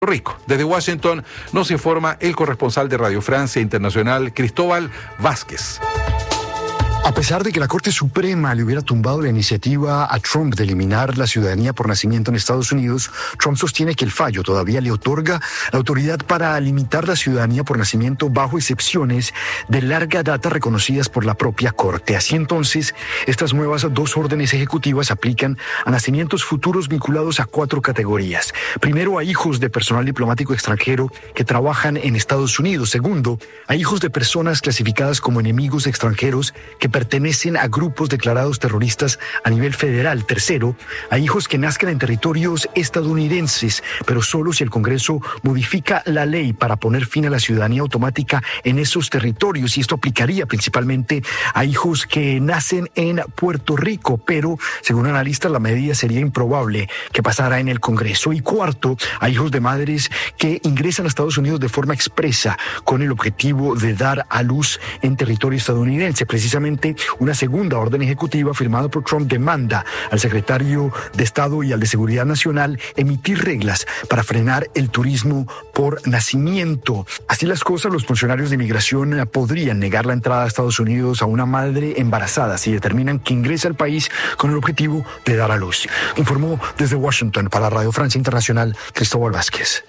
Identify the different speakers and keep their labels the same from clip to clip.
Speaker 1: Rico. Desde Washington nos informa el corresponsal de Radio Francia Internacional, Cristóbal Vázquez.
Speaker 2: A pesar de que la Corte Suprema le hubiera tumbado la iniciativa a Trump de eliminar la ciudadanía por nacimiento en Estados Unidos, Trump sostiene que el fallo todavía le otorga la autoridad para limitar la ciudadanía por nacimiento bajo excepciones de larga data reconocidas por la propia Corte. Así entonces, estas nuevas dos órdenes ejecutivas aplican a nacimientos futuros vinculados a 4 categorías. Primero, a hijos de personal diplomático extranjero que trabajan en Estados Unidos. Segundo, a hijos de personas clasificadas como enemigos extranjeros que pertenecen a grupos declarados terroristas a nivel federal. Tercero, a hijos que nazcan en territorios estadounidenses, pero solo si el Congreso modifica la ley para poner fin a la ciudadanía automática en esos territorios. Y esto aplicaría principalmente a hijos que nacen en Puerto Rico, pero según analistas la medida sería improbable que pasara en el Congreso. Y cuarto, a hijos de madres que ingresan a Estados Unidos de forma expresa con el objetivo de dar a luz en territorio estadounidense. Precisamente una segunda orden ejecutiva firmada por Trump demanda al secretario de Estado y al de Seguridad Nacional emitir reglas para frenar el turismo por nacimiento. Así las cosas, los funcionarios de inmigración podrían negar la entrada a Estados Unidos a una madre embarazada si determinan que ingresa al país con el objetivo de dar a luz. Informó desde Washington para Radio Francia Internacional, Cristóbal Vázquez.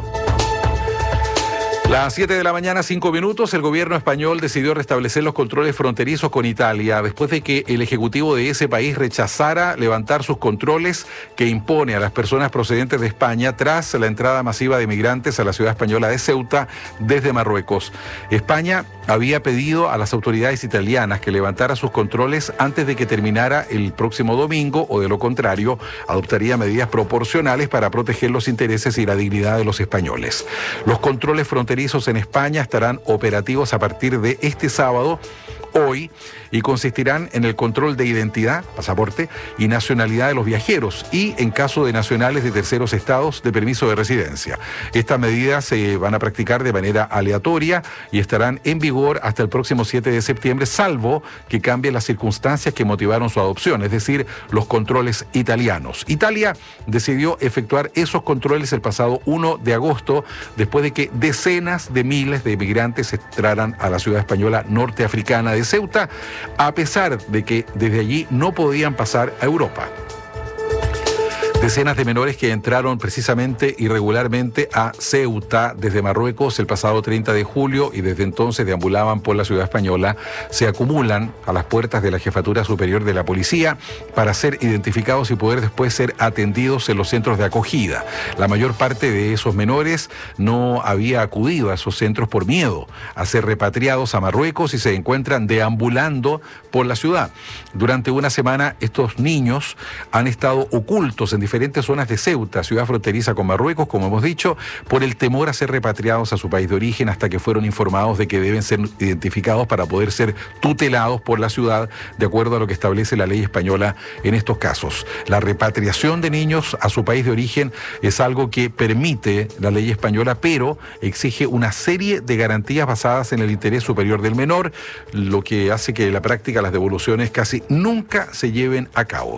Speaker 1: Las 7 de la mañana, 5 minutos, el gobierno español decidió restablecer los controles fronterizos con Italia después de que el ejecutivo de ese país rechazara levantar sus controles que impone a las personas procedentes de España tras la entrada masiva de migrantes a la ciudad española de Ceuta desde Marruecos. España había pedido a las autoridades italianas que levantara sus controles antes de que terminara el próximo domingo, o de lo contrario, adoptaría medidas proporcionales para proteger los intereses y la dignidad de los españoles. Los controles fronterizos en España estarán operativos a partir de este sábado, hoy, y consistirán en el control de identidad, pasaporte y nacionalidad de los viajeros y, en caso de nacionales de terceros estados, de permiso de residencia. Estas medidas se van a practicar de manera aleatoria y estarán en vigor hasta el próximo 7 de septiembre, salvo que cambien las circunstancias que motivaron su adopción, es decir, los controles italianos. Italia decidió efectuar esos controles el pasado 1 de agosto, después de que decenas de miles de migrantes entraran a la ciudad española norteafricana de Ceuta, a pesar de que desde allí no podían pasar a Europa. Decenas de menores que entraron precisamente irregularmente a Ceuta desde Marruecos el pasado 30 de julio y desde entonces deambulaban por la ciudad española, se acumulan a las puertas de la Jefatura Superior de la Policía para ser identificados y poder después ser atendidos en los centros de acogida. La mayor parte de esos menores no había acudido a esos centros por miedo a ser repatriados a Marruecos y se encuentran deambulando por la ciudad. Durante una semana estos niños han estado ocultos en diferentes zonas de Ceuta, ciudad fronteriza con Marruecos, como hemos dicho, por el temor a ser repatriados a su país de origen, hasta que fueron informados de que deben ser identificados para poder ser tutelados por la ciudad, de acuerdo a lo que establece la ley española en estos casos. La repatriación de niños a su país de origen es algo que permite la ley española, pero exige una serie de garantías basadas en el interés superior del menor, lo que hace que en la práctica las devoluciones casi nunca se lleven a cabo.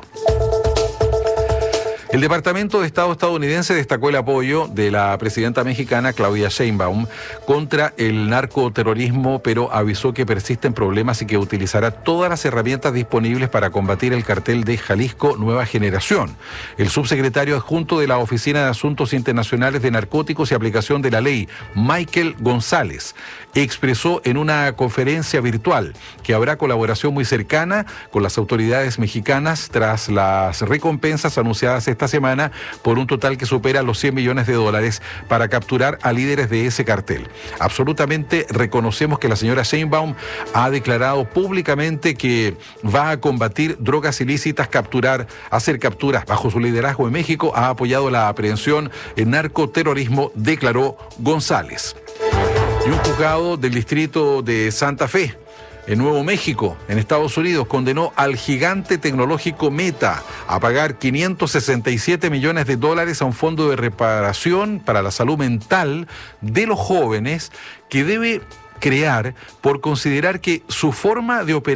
Speaker 1: El Departamento de Estado estadounidense destacó el apoyo de la presidenta mexicana Claudia Sheinbaum contra el narcoterrorismo, pero avisó que persisten problemas y que utilizará todas las herramientas disponibles para combatir el cartel de Jalisco Nueva Generación. El subsecretario adjunto de la Oficina de Asuntos Internacionales de Narcóticos y Aplicación de la Ley, Michael González, expresó en una conferencia virtual que habrá colaboración muy cercana con las autoridades mexicanas tras las recompensas anunciadas esta semana por un total que supera los $100 millones para capturar a líderes de ese cartel. Absolutamente reconocemos que la señora Sheinbaum ha declarado públicamente que va a combatir drogas ilícitas, hacer capturas bajo su liderazgo en México, ha apoyado la aprehensión en narcoterrorismo, declaró González. Y un juzgado del distrito de Santa Fe, en Nuevo México, en Estados Unidos, condenó al gigante tecnológico Meta a pagar $567 millones a un fondo de reparación para la salud mental de los jóvenes que debe crear por considerar que su forma de operar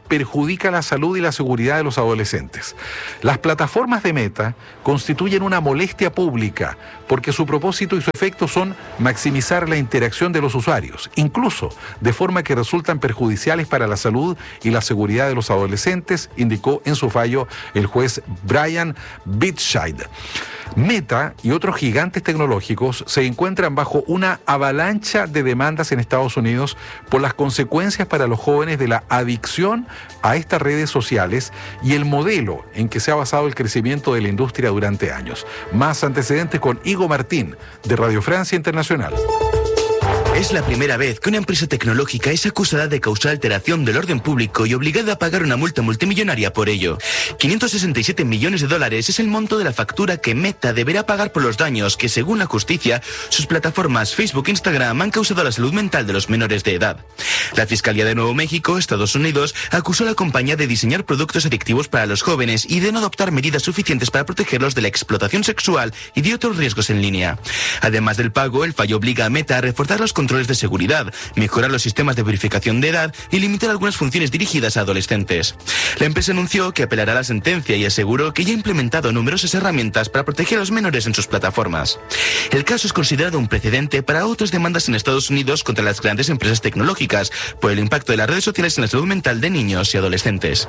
Speaker 1: perjudica la salud y la seguridad de los adolescentes. Las plataformas de Meta constituyen una molestia pública porque su propósito y su efecto son maximizar la interacción de los usuarios, incluso de forma que resultan perjudiciales para la salud y la seguridad de los adolescentes, indicó en su fallo el juez Brian Bitscheid. Meta y otros gigantes tecnológicos se encuentran bajo una avalancha de demandas en Estados Unidos por las consecuencias para los jóvenes de la adicción a estas redes sociales y el modelo en que se ha basado el crecimiento de la industria durante años. Más antecedentes con Igo Martín, de Radio Francia Internacional.
Speaker 3: Es la primera vez que una empresa tecnológica es acusada de causar alteración del orden público y obligada a pagar una multa multimillonaria por ello. 567 millones de dólares es el monto de la factura que Meta deberá pagar por los daños que, según la justicia, sus plataformas Facebook e Instagram han causado a la salud mental de los menores de edad. La Fiscalía de Nuevo México, Estados Unidos, acusó a la compañía de diseñar productos adictivos para los jóvenes y de no adoptar medidas suficientes para protegerlos de la explotación sexual y de otros riesgos en línea. Además del pago, el fallo obliga a Meta a reforzar los controles de seguridad, mejorar los sistemas de verificación de edad y limitar algunas funciones dirigidas a adolescentes. La empresa anunció que apelará a la sentencia y aseguró que ya ha implementado numerosas herramientas para proteger a los menores en sus plataformas. El caso es considerado un precedente para otras demandas en Estados Unidos contra las grandes empresas tecnológicas por el impacto de las redes sociales en la salud mental de niños y adolescentes.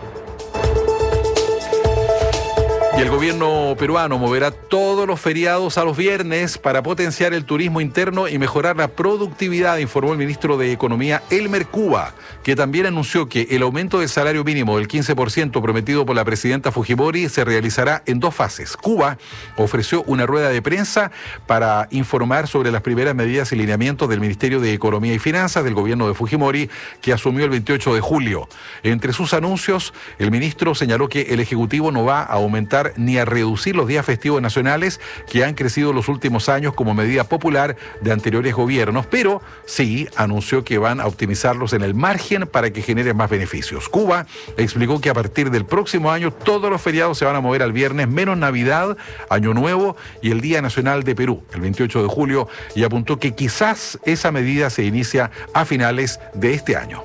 Speaker 1: Y el gobierno peruano moverá todos los feriados a los viernes para potenciar el turismo interno y mejorar la productividad, informó el ministro de Economía, Elmer Cuba, que también anunció que el aumento del salario mínimo del 15% prometido por la presidenta Fujimori se realizará en 2 fases. Cuba ofreció una rueda de prensa para informar sobre las primeras medidas y lineamientos del Ministerio de Economía y Finanzas del gobierno de Fujimori, que asumió el 28 de julio. Entre sus anuncios, el ministro señaló que el Ejecutivo no va a aumentar ni a reducir los días festivos nacionales que han crecido los últimos años como medida popular de anteriores gobiernos, pero sí anunció que van a optimizarlos en el margen para que generen más beneficios. Cuba explicó que a partir del próximo año todos los feriados se van a mover al viernes, menos Navidad, Año Nuevo y el Día Nacional de Perú, el 28 de julio, y apuntó que quizás esa medida se inicia a finales de este año.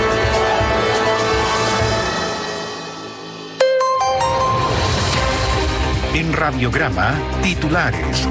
Speaker 4: En Radiograma, titulares.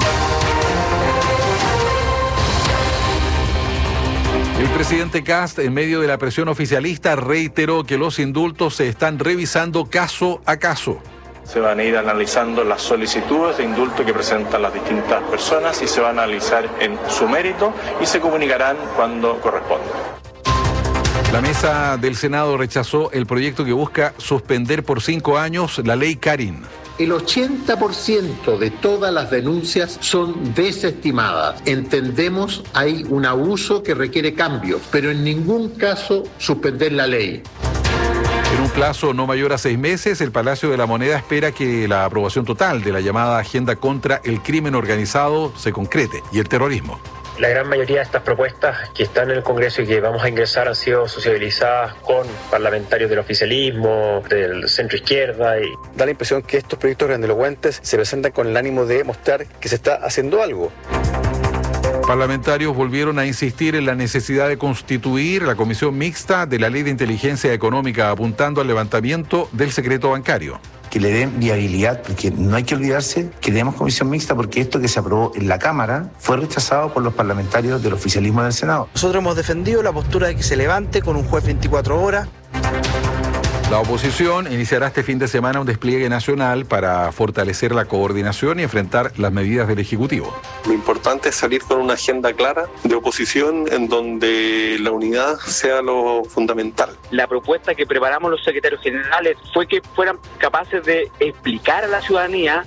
Speaker 1: El presidente Kast, en medio de la presión oficialista, reiteró que los indultos se están revisando caso a caso.
Speaker 5: Se van a ir analizando las solicitudes de indulto que presentan las distintas personas y se van a analizar en su mérito y se comunicarán cuando corresponda.
Speaker 1: La mesa del Senado rechazó el proyecto que busca suspender por 5 años la ley Karin.
Speaker 6: El 80% de todas las denuncias son desestimadas. Entendemos hay un abuso que requiere cambios, pero en ningún caso suspender la ley.
Speaker 1: En un plazo no mayor a 6 meses, el Palacio de la Moneda espera que la aprobación total de la llamada Agenda contra el Crimen Organizado se concrete y el terrorismo.
Speaker 7: La gran mayoría de estas propuestas que están en el Congreso y que vamos a ingresar han sido sociabilizadas con parlamentarios del oficialismo, del centro izquierda. Y
Speaker 8: da la impresión que estos proyectos grandilocuentes se presentan con el ánimo de mostrar que se está haciendo algo.
Speaker 1: Parlamentarios volvieron a insistir en la necesidad de constituir la comisión mixta de la Ley de Inteligencia Económica, apuntando al levantamiento del secreto bancario.
Speaker 9: Que le den viabilidad, porque no hay que olvidarse que tenemos comisión mixta porque esto que se aprobó en la Cámara fue rechazado por los parlamentarios del oficialismo del Senado.
Speaker 10: Nosotros hemos defendido la postura de que se levante con un juez 24 horas.
Speaker 1: La oposición iniciará este fin de semana un despliegue nacional para fortalecer la coordinación y enfrentar las medidas del Ejecutivo.
Speaker 11: Lo importante es salir con una agenda clara de oposición en donde la unidad sea lo fundamental.
Speaker 12: La propuesta que preparamos los secretarios generales fue que fueran capaces de explicar a la ciudadanía.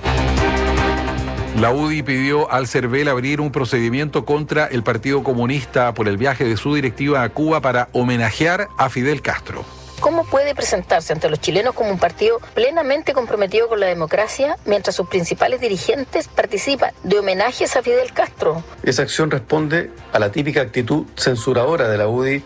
Speaker 1: La UDI pidió al CERVEL abrir un procedimiento contra el Partido Comunista por el viaje de su directiva a Cuba para homenajear a Fidel Castro.
Speaker 13: ¿Cómo puede presentarse ante los chilenos como un partido plenamente comprometido con la democracia mientras sus principales dirigentes participan de homenajes a Fidel Castro?
Speaker 14: Esa acción responde a la típica actitud censuradora de la UDI.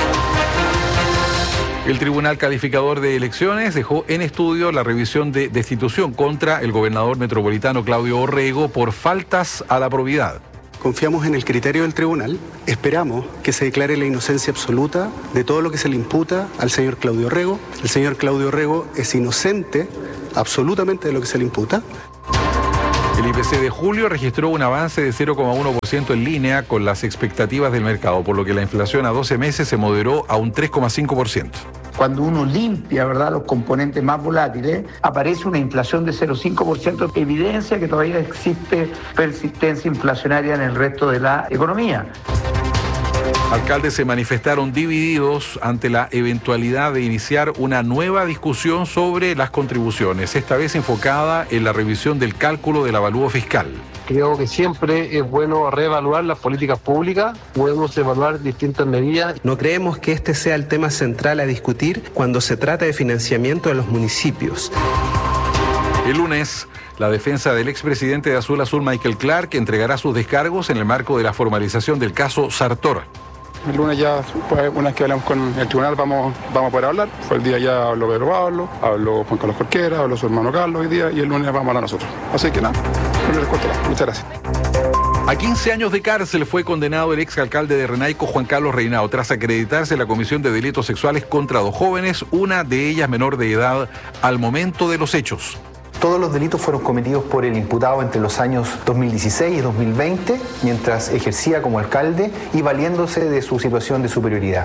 Speaker 1: El Tribunal Calificador de Elecciones dejó en estudio la revisión de destitución contra el gobernador metropolitano Claudio Orrego por faltas a la probidad.
Speaker 15: confiamos en el criterio del tribunal, esperamos que se declare la inocencia absoluta de todo lo que se le imputa al señor Claudio Rego. El señor Claudio Rego es inocente absolutamente de lo que se le imputa.
Speaker 1: El IPC de julio registró un avance de 0,1% en línea con las expectativas del mercado, por lo que la inflación a 12 meses se moderó a un 3,5%.
Speaker 16: Cuando uno limpia, ¿verdad?, los componentes más volátiles, aparece una inflación de 0,5%, que evidencia que todavía existe persistencia inflacionaria en el resto de la economía.
Speaker 1: Alcaldes se manifestaron divididos ante la eventualidad de iniciar una nueva discusión sobre las contribuciones, esta vez enfocada en la revisión del cálculo del avalúo fiscal.
Speaker 17: Creo que siempre es bueno reevaluar las políticas públicas, podemos evaluar distintas medidas.
Speaker 18: No creemos que este sea el tema central a discutir cuando se trata de financiamiento de los municipios.
Speaker 1: El lunes, la defensa del expresidente de Azul Azul, Michael Clark, entregará sus descargos en el marco de la formalización del caso Sartor.
Speaker 19: El lunes ya, pues, una vez que hablamos con el tribunal, vamos a poder hablar. Fue el día ya habló Pedro Pablo, habló Juan Carlos Jorquera, habló su hermano Carlos hoy día, y el lunes vamos a hablar nosotros. Así que nada, no les cuento nada. Muchas gracias.
Speaker 1: A 15 años de cárcel fue condenado el exalcalde de Renaico, Juan Carlos Reinao, tras acreditarse la comisión de delitos sexuales contra 2 jóvenes, una de ellas menor de edad, al momento de los hechos.
Speaker 20: Todos los delitos fueron cometidos por el imputado entre los años 2016 y 2020, mientras ejercía como alcalde y valiéndose de su situación de superioridad.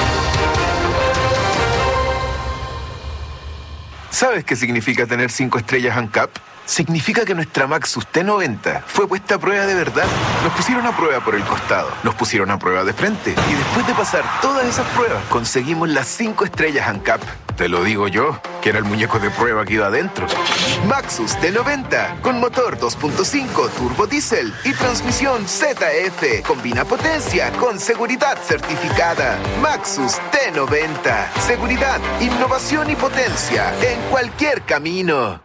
Speaker 21: ¿Sabes qué significa tener 5 estrellas ANCAP? Significa que nuestra Maxus T90 fue puesta a prueba de verdad. Nos pusieron a prueba por el costado, nos pusieron a prueba de frente, y después de pasar todas esas pruebas, conseguimos las 5 estrellas ANCAP. Te lo digo yo, que era el muñeco de prueba que iba adentro. Maxus T90, con motor 2.5 turbo diésel y transmisión ZF. Combina potencia con seguridad certificada. Maxus T90, seguridad, innovación y potencia en cualquier camino.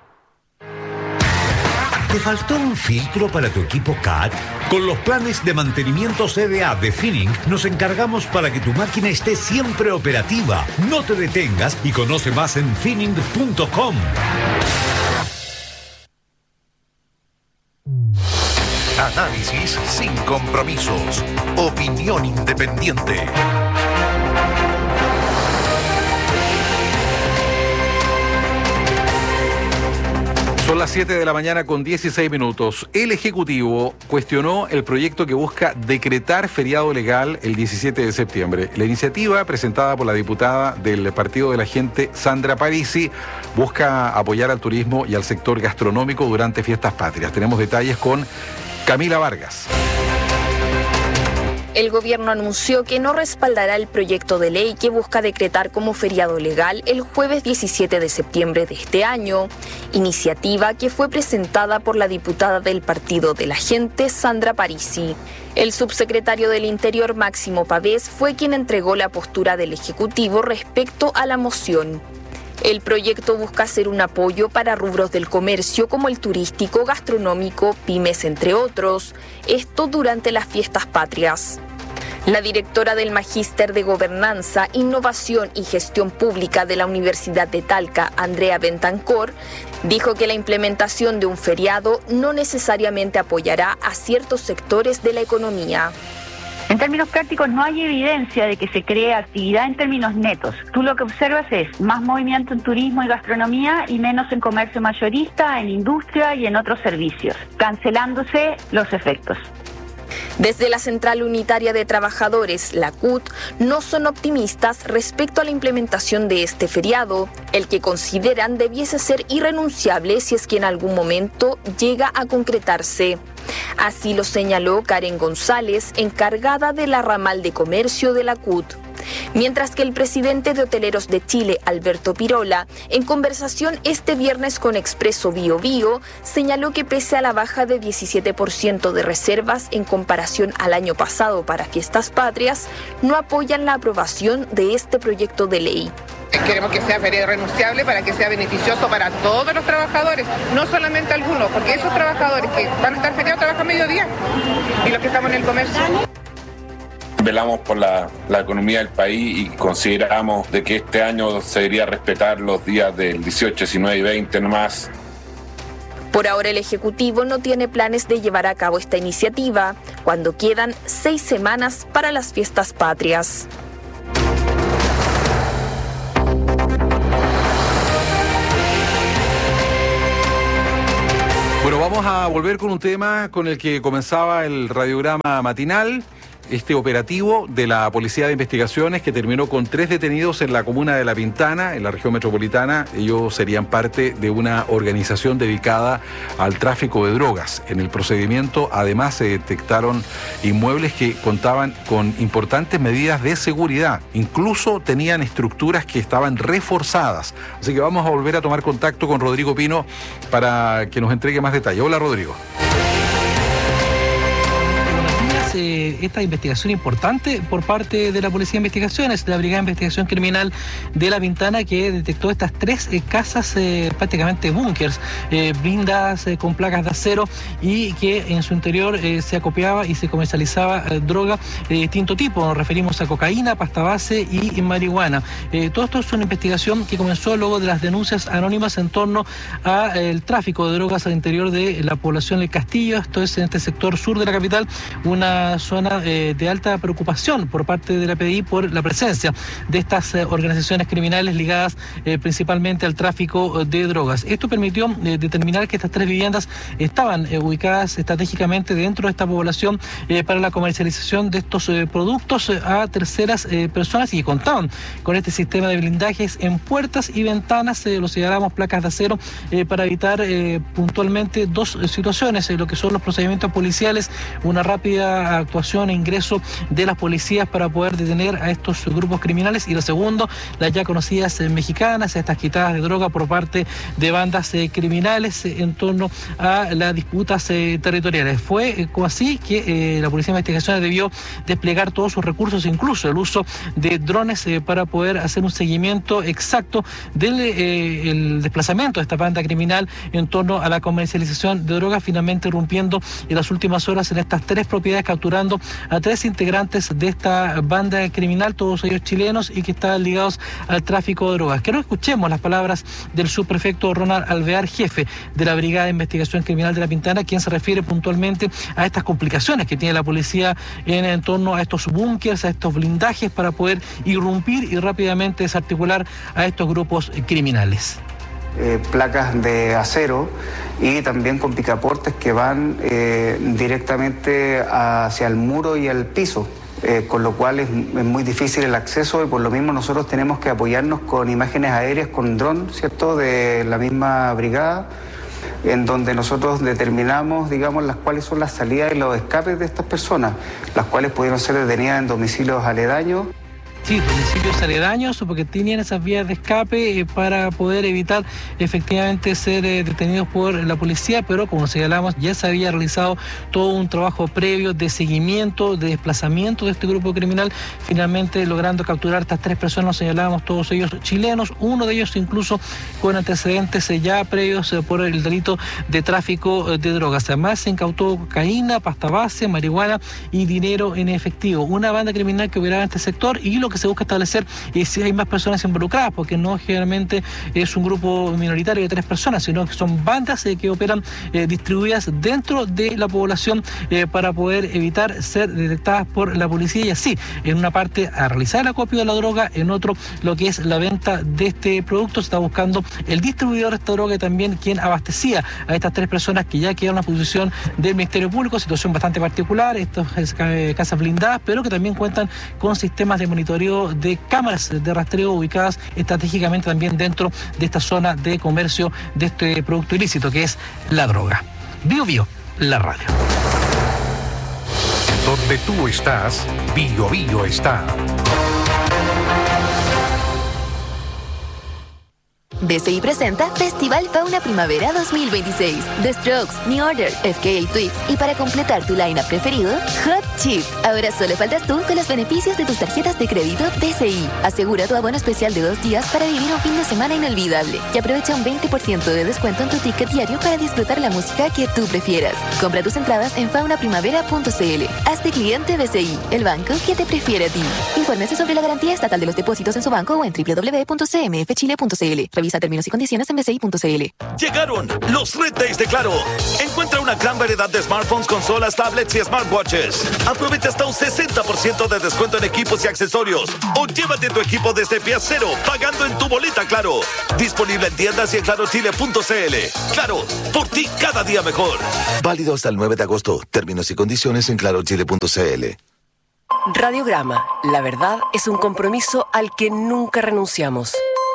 Speaker 22: ¿Te faltó un filtro para tu equipo CAT? Con los planes de mantenimiento CDA de Finning nos encargamos para que tu máquina esté siempre operativa. No te detengas y conoce más en finning.com.
Speaker 4: Análisis sin compromisos. Opinión independiente.
Speaker 1: Son las 7 de la mañana con 16 minutos. El Ejecutivo cuestionó el proyecto que busca decretar feriado legal el 17 de septiembre. La iniciativa, presentada por la diputada del Partido de la Gente, Sandra Parisi, busca apoyar al turismo y al sector gastronómico durante fiestas patrias. Tenemos detalles con Camila Vargas.
Speaker 23: El gobierno anunció que no respaldará el proyecto de ley que busca decretar como feriado legal el jueves 17 de septiembre de este año, iniciativa que fue presentada por la diputada del Partido de la Gente, Sandra Parisi. El subsecretario del Interior, Máximo Pavés, fue quien entregó la postura del Ejecutivo respecto a la moción. El proyecto busca ser un apoyo para rubros del comercio como el turístico, gastronómico, pymes, entre otros, esto durante las fiestas patrias. La directora del Magíster de Gobernanza, Innovación y Gestión Pública de la Universidad de Talca, Andrea Bentancor, dijo que la implementación de un feriado no necesariamente apoyará a ciertos sectores de la economía.
Speaker 24: En términos prácticos no hay evidencia de que se cree actividad en términos netos. Tú lo que observas es más movimiento en turismo y gastronomía y menos en comercio mayorista, en industria y en otros servicios, cancelándose los efectos.
Speaker 23: Desde la Central Unitaria de Trabajadores, la CUT, no son optimistas respecto a la implementación de este feriado, el que consideran debiese ser irrenunciable si es que en algún momento llega a concretarse. Así lo señaló Karen González, encargada de la ramal de comercio de la CUT. Mientras que el presidente de Hoteleros de Chile, Alberto Pirola, en conversación este viernes con Expreso Bio Bio, señaló que pese a la baja de 17% de reservas en comparación al año pasado para fiestas patrias, no apoyan la aprobación de este proyecto de ley.
Speaker 25: Queremos que sea feriado irrenunciable para que sea beneficioso para todos los trabajadores, no solamente algunos, porque esos trabajadores que van a estar feriados trabajan mediodía y los que estamos en el comercio.
Speaker 26: Velamos por la economía del país y consideramos de que este año se debería respetar los días del 18, 19 y 20 nomás.
Speaker 23: Por ahora el Ejecutivo no tiene planes de llevar a cabo esta iniciativa, cuando quedan 6 semanas para las fiestas patrias.
Speaker 1: Bueno, vamos a volver con un tema con el que comenzaba el radiograma matinal. Este operativo de la Policía de Investigaciones que terminó con 3 detenidos en la comuna de La Pintana, en la región metropolitana. Ellos serían parte de una organización dedicada al tráfico de drogas. En el procedimiento, además, se detectaron inmuebles que contaban con importantes medidas de seguridad. Incluso tenían estructuras que estaban reforzadas. Así que vamos a volver a tomar contacto con Rodrigo Pino para que nos entregue más detalle. Hola, Rodrigo.
Speaker 2: Esta investigación importante por parte de la Policía de Investigaciones, la Brigada de Investigación Criminal de La Pintana, que detectó estas 3 casas prácticamente búnkers, blindadas con placas de acero, y que en su interior se acopiaba y se comercializaba droga de distinto tipo. Nos referimos a cocaína, pasta base y marihuana. Todo esto es una investigación que comenzó luego de las denuncias anónimas en torno al tráfico de drogas al interior de la población del Castillo. Esto es en este sector sur de la capital, una zona de alta preocupación por parte de la PDI por la presencia de estas organizaciones criminales ligadas principalmente al tráfico de drogas. Esto permitió determinar que estas 3 viviendas estaban ubicadas estratégicamente dentro de esta población para la comercialización de estos productos a terceras personas, y que contaban con este sistema de blindajes en puertas y ventanas, lo señalamos placas de acero, para evitar puntualmente 2 situaciones, lo que son los procedimientos policiales, una rápida actuación e ingreso de las policías para poder detener a estos grupos criminales, y lo segundo, las ya conocidas mexicanas, estas quitadas de droga por parte de bandas criminales en torno a las disputas territoriales. Fue así que la Policía de Investigaciones debió desplegar todos sus recursos, incluso el uso de drones para poder hacer un seguimiento exacto del el desplazamiento de esta banda criminal en torno a la comercialización de drogas, finalmente irrumpiendo en las últimas horas en estas 3 propiedades, capturando a 3 integrantes de esta banda criminal, todos ellos chilenos, y que estaban ligados al tráfico de drogas. Quiero que escuchemos las palabras del subprefecto Ronald Alvear, jefe de la Brigada de Investigación Criminal de La Pintana, quien se refiere puntualmente a estas complicaciones que tiene la policía en torno a estos búnkers, a estos blindajes, para poder irrumpir y rápidamente desarticular a estos grupos criminales.
Speaker 3: Placas de acero y también con picaportes que van directamente hacia el muro y el piso, con lo cual es muy difícil el acceso, y por lo mismo nosotros tenemos que apoyarnos con imágenes aéreas, con dron, ¿cierto?, de la misma brigada, en donde nosotros determinamos, digamos, las cuáles son las salidas y los escapes de estas personas, las cuales pudieron ser detenidas en domicilios aledaños.
Speaker 2: Sí, domicilios aledaños, porque tenían esas vías de escape para poder evitar efectivamente ser detenidos por la policía, pero como señalamos, ya se había realizado todo un trabajo previo de seguimiento, de desplazamiento de este grupo criminal, finalmente logrando capturar a estas 3 personas, nos señalábamos, todos ellos chilenos, uno de ellos incluso con antecedentes ya previos por el delito de tráfico de drogas. Además se incautó cocaína, pasta base, marihuana y dinero en efectivo. Una banda criminal que operaba en este sector, y lo que se busca establecer es si hay más personas involucradas, porque no generalmente es un grupo minoritario de 3 personas, sino que son bandas que operan distribuidas dentro de la población para poder evitar ser detectadas por la policía, y así, en una parte, a realizar el acopio de la droga, en otro, lo que es la venta de este producto. Se está buscando el distribuidor de esta droga y también quien abastecía a estas 3 personas que ya quedaron a posición del Ministerio Público, situación bastante particular, estas casas blindadas, pero que también cuentan con sistemas de monitoreo de cámaras de rastreo ubicadas estratégicamente también dentro de esta zona de comercio de este producto ilícito que es la droga. Bio Bio, la radio.
Speaker 4: Donde tú estás, Bio Bio está.
Speaker 5: BCI presenta Festival Fauna Primavera 2026. The Strokes, New Order, FKA Twigs y para completar tu lineup preferido, Hot Chip. Ahora solo faltas tú con los beneficios de tus tarjetas de crédito BCI. Asegura tu abono especial de 2 días para vivir un fin de semana inolvidable y aprovecha un 20% de descuento en tu ticket diario para disfrutar la música que tú prefieras. Compra tus entradas en faunaprimavera.cl. Hazte cliente BCI, el banco que te prefiere a ti. Infórmese sobre la garantía estatal de los depósitos en su banco o en www.cmfchile.cl. Revisa términos y condiciones en bci.cl.
Speaker 6: Llegaron los Red Days de Claro. Encuentra una gran variedad de smartphones, consolas, tablets y smartwatches. Aprovecha hasta un 60% de descuento en equipos y accesorios. O llévate tu equipo desde pie cero, pagando en tu boleta Claro. Disponible en tiendas y en clarochile.cl. Claro, por ti cada día mejor.
Speaker 7: Válido hasta el 9 de agosto. Términos y condiciones en clarochile.cl.
Speaker 8: Radiograma. La verdad es un compromiso al que nunca renunciamos.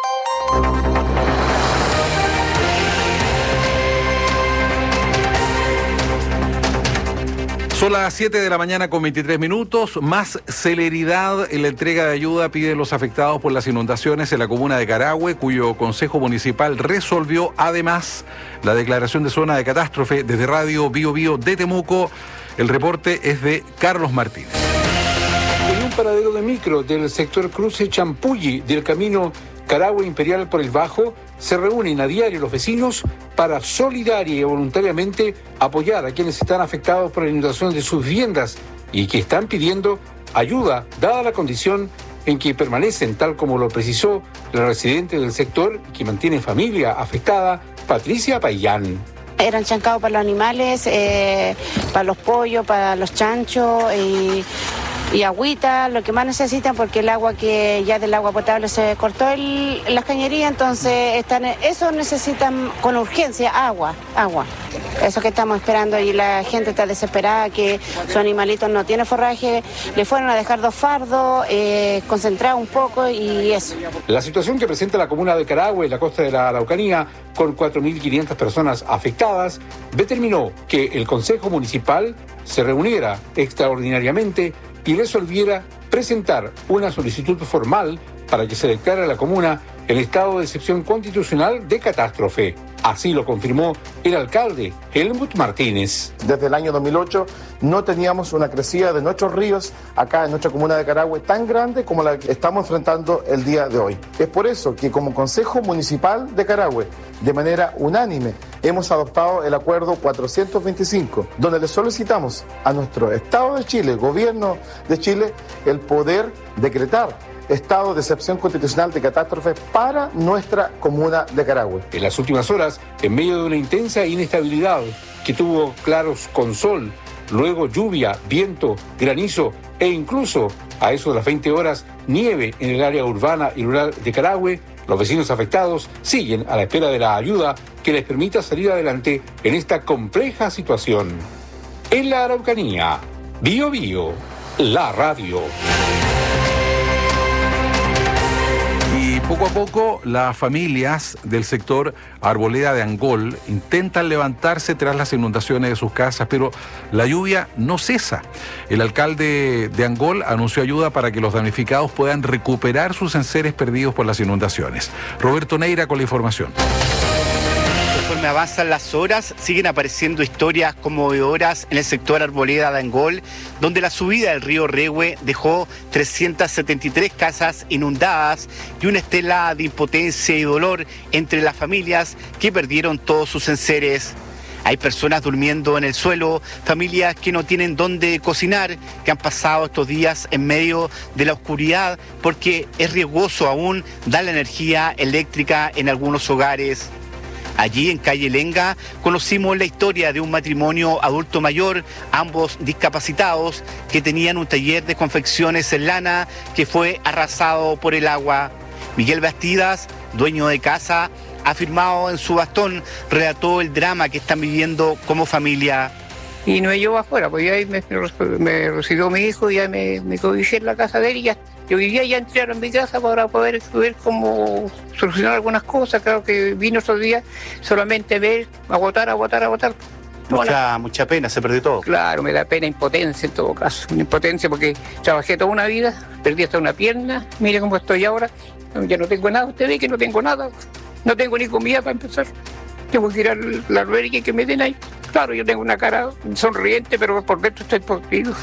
Speaker 1: Son las 7 de la mañana con 23 minutos. Más celeridad en la entrega de ayuda piden los afectados por las inundaciones en la comuna de Carahue, cuyo Consejo Municipal resolvió además la declaración de zona de catástrofe. Desde Radio Bio Bio de Temuco, el reporte es de Carlos Martínez.
Speaker 9: En un paradero de micro del sector Cruce Champulli del camino Carahue Imperial por el Bajo, se reúnen a diario los vecinos para solidaria y voluntariamente apoyar a quienes están afectados por la inundación de sus viviendas y que están pidiendo ayuda, dada la condición en que permanecen, tal como lo precisó la residente del sector que mantiene familia afectada, Patricia Payán.
Speaker 10: Eran chancados para los animales, para los pollos, para los chanchos y agüita, lo que más necesitan, porque el agua que ya del agua potable se cortó las cañerías, entonces eso necesitan con urgencia agua. Eso que estamos esperando, y la gente está desesperada que sus animalitos no tienen forraje, le fueron a dejar 2 fardos, concentrar un poco y eso.
Speaker 9: La situación que presenta la comuna de Carahue, en la costa de la Araucanía, con 4.500 personas afectadas, determinó que el Consejo Municipal se reuniera extraordinariamente y resolviera presentar una solicitud formal para que se declare a la comuna el estado de excepción constitucional de catástrofe. Así lo confirmó el alcalde Helmut Martínez.
Speaker 11: Desde el año 2008 no teníamos una crecida de nuestros ríos acá en nuestra comuna de Carahue tan grande como la que estamos enfrentando el día de hoy. Es por eso que como Consejo Municipal de Carahue, de manera unánime, hemos adoptado el acuerdo 425, donde le solicitamos a nuestro Estado de Chile, Gobierno de Chile, el poder decretar estado de excepción constitucional de catástrofe para nuestra comuna de Carahue.
Speaker 9: En las últimas horas, en medio de una intensa inestabilidad que tuvo claros con sol, luego lluvia, viento, granizo e incluso a eso de las 20 horas nieve en el área urbana y rural de Carahue, los vecinos afectados siguen a la espera de la ayuda que les permita salir adelante en esta compleja situación. En la Araucanía, Bio Bio, la radio.
Speaker 1: Poco a poco, las familias del sector Arboleda de Angol intentan levantarse tras las inundaciones de sus casas, pero la lluvia no cesa. El alcalde de Angol anunció ayuda para que los damnificados puedan recuperar sus enseres perdidos por las inundaciones. Roberto Neira con la información.
Speaker 27: Conforme avanzan las horas, siguen apareciendo historias conmovedoras en el sector Arboleda de Angol, donde la subida del río Rehue dejó 373 casas inundadas y una estela de impotencia y dolor entre las familias que perdieron todos sus enseres. Hay personas durmiendo en el suelo, familias que no tienen dónde cocinar, que han pasado estos días en medio de la oscuridad porque es riesgoso aún dar la energía eléctrica en algunos hogares. Allí en calle Lenga conocimos la historia de un matrimonio adulto mayor, ambos discapacitados, que tenían un taller de confecciones en lana que fue arrasado por el agua. Miguel Bastidas, dueño de casa, afirmado en su bastón, relató el drama que están viviendo como familia.
Speaker 28: Y no me llevo afuera, pues ya me recibió mi hijo, ya me cobijé en la casa de él y ya. Yo vivía ya entraron en mi casa para poder ver cómo solucionar algunas cosas. Claro que vino esos días solamente ver, agotar.
Speaker 27: Mucha pena, se perdió todo.
Speaker 28: Claro, me da pena, impotencia en todo caso. Una impotencia porque trabajé toda una vida, perdí hasta una pierna, mire cómo estoy ahora. Ya no tengo nada, usted ve que no tengo nada. No tengo ni comida para empezar. Tengo que ir al albergue que me den ahí. Claro, yo tengo una cara sonriente, pero por dentro estoy podrido.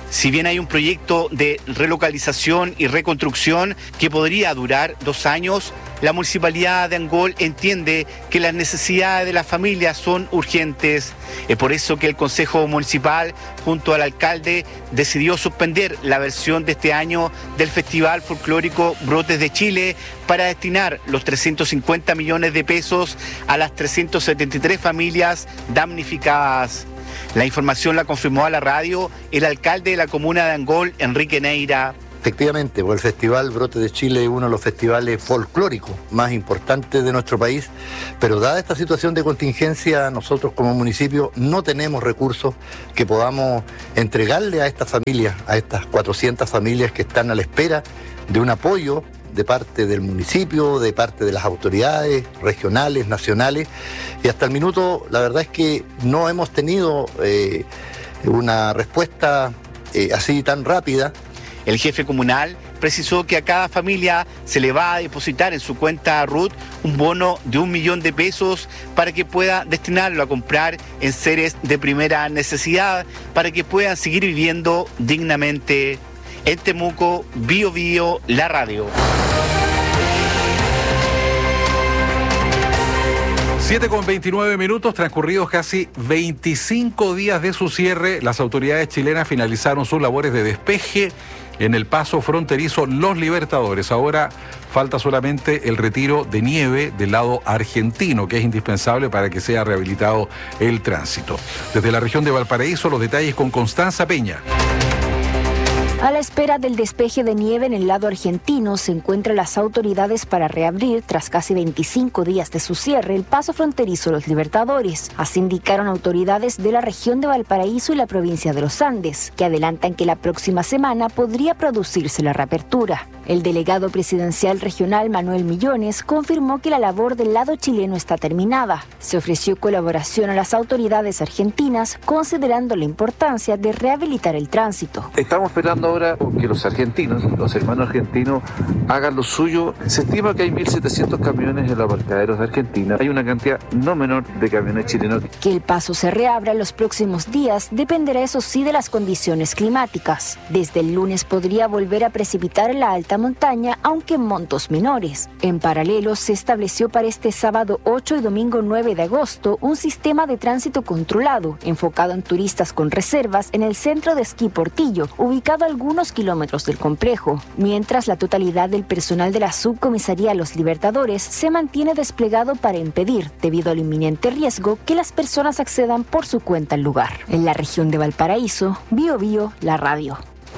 Speaker 27: Si bien hay un proyecto de relocalización y reconstrucción que podría durar 2 años, la Municipalidad de Angol entiende que las necesidades de las familias son urgentes. Es por eso que el Consejo Municipal, junto al alcalde, decidió suspender la versión de este año del Festival Folclórico Brotes de Chile para destinar los 350 millones de pesos a las 373 familias damnificadas. La información la confirmó a la radio el alcalde de la comuna de Angol, Enrique Neira.
Speaker 12: Efectivamente, pues el Festival Brotes de Chile es uno de los festivales folclóricos más importantes de nuestro país, pero dada esta situación de contingencia, nosotros como municipio no tenemos recursos que podamos entregarle a estas familias, a estas 400 familias que están a la espera de un apoyo de parte del municipio, de parte de las autoridades regionales, nacionales, y hasta el minuto la verdad es que no hemos tenido una respuesta así tan rápida.
Speaker 27: El jefe comunal precisó que a cada familia se le va a depositar en su cuenta RUT un bono de 1 millón de pesos para que pueda destinarlo a comprar enseres de primera necesidad para que puedan seguir viviendo dignamente. En Temuco, Bío Bío, la radio.
Speaker 1: 7:29, transcurridos casi 25 días de su cierre, las autoridades chilenas finalizaron sus labores de despeje en el paso fronterizo Los Libertadores. Ahora falta solamente el retiro de nieve del lado argentino, que es indispensable para que sea rehabilitado el tránsito. Desde la región de Valparaíso, los detalles con Constanza Peña.
Speaker 13: A la espera del despeje de nieve en el lado argentino, se encuentran las autoridades para reabrir, tras casi 25 días de su cierre, el paso fronterizo Los Libertadores. Así indicaron autoridades de la región de Valparaíso y la provincia de los Andes, que adelantan que la próxima semana podría producirse la reapertura. El delegado presidencial regional Manuel Millones confirmó que la labor del lado chileno está terminada. Se ofreció colaboración a las autoridades argentinas, considerando la importancia de rehabilitar el tránsito.
Speaker 14: Estamos esperando ahora que los argentinos, los hermanos argentinos, hagan lo suyo. Se estima que hay 1.700 camiones en los aparcaderos de Argentina. Hay una cantidad no menor de camiones chilenos.
Speaker 13: Que el paso se reabra en los próximos días dependerá, eso sí, de las condiciones climáticas. Desde el lunes podría volver a precipitar en la alta montaña, aunque en montos menores. En paralelo, se estableció para este sábado 8 y domingo 9 de agosto un sistema de tránsito controlado, enfocado en turistas con reservas en el centro de esquí Portillo, ubicado a algunos kilómetros del complejo, mientras la totalidad del personal de la subcomisaría Los Libertadores se mantiene desplegado para impedir, debido al inminente riesgo, que las personas accedan por su cuenta al lugar. En la región de Valparaíso, Bío Bío, la radio.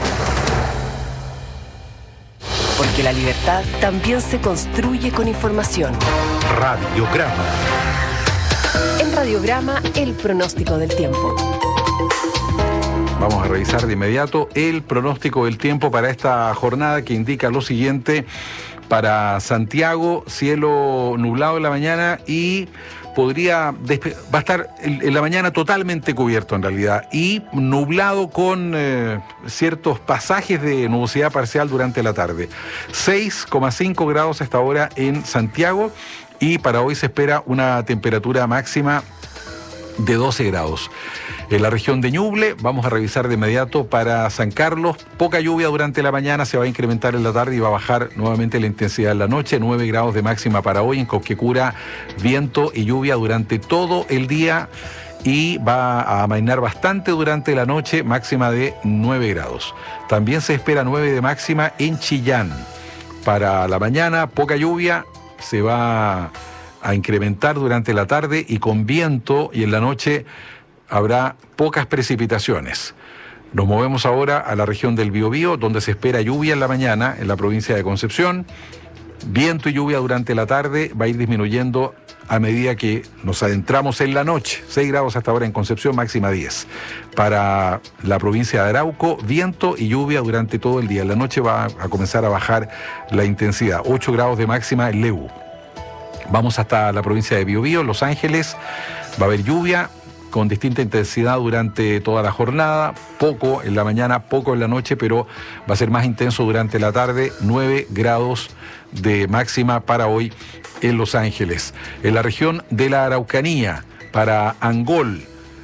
Speaker 8: Porque la libertad también se construye con información.
Speaker 4: Radiograma.
Speaker 8: En Radiograma, el pronóstico del tiempo.
Speaker 1: Vamos a revisar de inmediato el pronóstico del tiempo para esta jornada, que indica lo siguiente. Para Santiago, cielo nublado en la mañana y va a estar en la mañana totalmente cubierto en realidad, y nublado con ciertos pasajes de nubosidad parcial durante la tarde. 6,5 grados hasta ahora en Santiago, y para hoy se espera una temperatura máxima de 12 grados. En la región de Ñuble, vamos a revisar de inmediato para San Carlos, poca lluvia durante la mañana, se va a incrementar en la tarde y va a bajar nuevamente la intensidad en la noche, 9 grados de máxima para hoy. En Cosquecura, viento y lluvia durante todo el día y va a amainar bastante durante la noche, máxima de 9 grados. También se espera 9 de máxima en Chillán. Para la mañana, poca lluvia, se va a incrementar durante la tarde y con viento, y en la noche habrá pocas precipitaciones. Nos movemos ahora a la región del Biobío, donde se espera lluvia en la mañana en la provincia de Concepción. Viento y lluvia durante la tarde, va a ir disminuyendo a medida que nos adentramos en la noche. 6 grados hasta ahora en Concepción, máxima 10. Para la provincia de Arauco, viento y lluvia durante todo el día. En la noche va a comenzar a bajar la intensidad. 8 grados de máxima en Lebu. Vamos hasta la provincia de Biobío, Los Ángeles. Va a haber lluvia con distinta intensidad durante toda la jornada, poco en la mañana, poco en la noche, pero va a ser más intenso durante la tarde. 9 grados de máxima para hoy en Los Ángeles. En la región de la Araucanía, para Angol,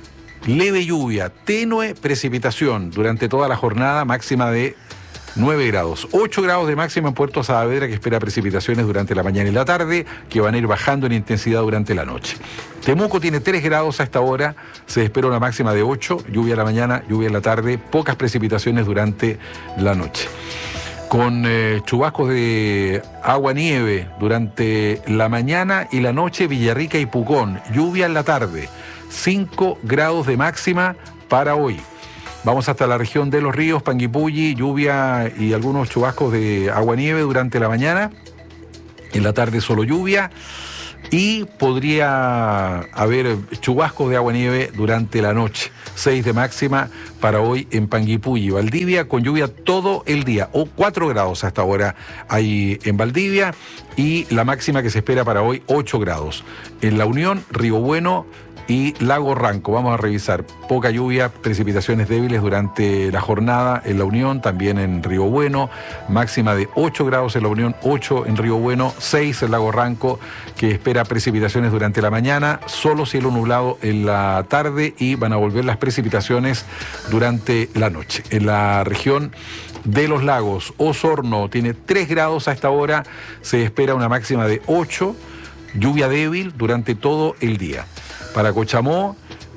Speaker 1: leve lluvia, tenue precipitación durante toda la jornada, máxima de 9 grados. 8 grados de máxima en Puerto Saavedra, que espera precipitaciones durante la mañana y la tarde, que van a ir bajando en intensidad durante la noche. Temuco tiene 3 grados a esta hora, se espera una máxima de 8, lluvia en la mañana, lluvia en la tarde, pocas precipitaciones durante la noche. Con chubascos de agua-nieve durante la mañana y la noche, Villarrica y Pucón, lluvia en la tarde, 5 grados de máxima para hoy. Vamos hasta la región de Los Ríos, Panguipulli, lluvia y algunos chubascos de agua-nieve durante la mañana. En la tarde solo lluvia y podría haber chubascos de agua-nieve durante la noche. 6 de máxima para hoy en Panguipulli. Valdivia con lluvia todo el día, o 4 grados hasta ahora hay en Valdivia, y la máxima que se espera para hoy 8 grados. En La Unión, Río Bueno y Lago Ranco. Vamos a revisar. Poca lluvia, precipitaciones débiles durante la jornada en La Unión, también en Río Bueno. Máxima de 8 grados en La Unión, 8 en Río Bueno, 6 en Lago Ranco, que espera precipitaciones durante la mañana, solo cielo nublado en la tarde y van a volver las precipitaciones durante la noche. En la región de Los Lagos, Osorno tiene 3 grados a esta hora, se espera una máxima de 8, lluvia débil durante todo el día. Para Cochamó,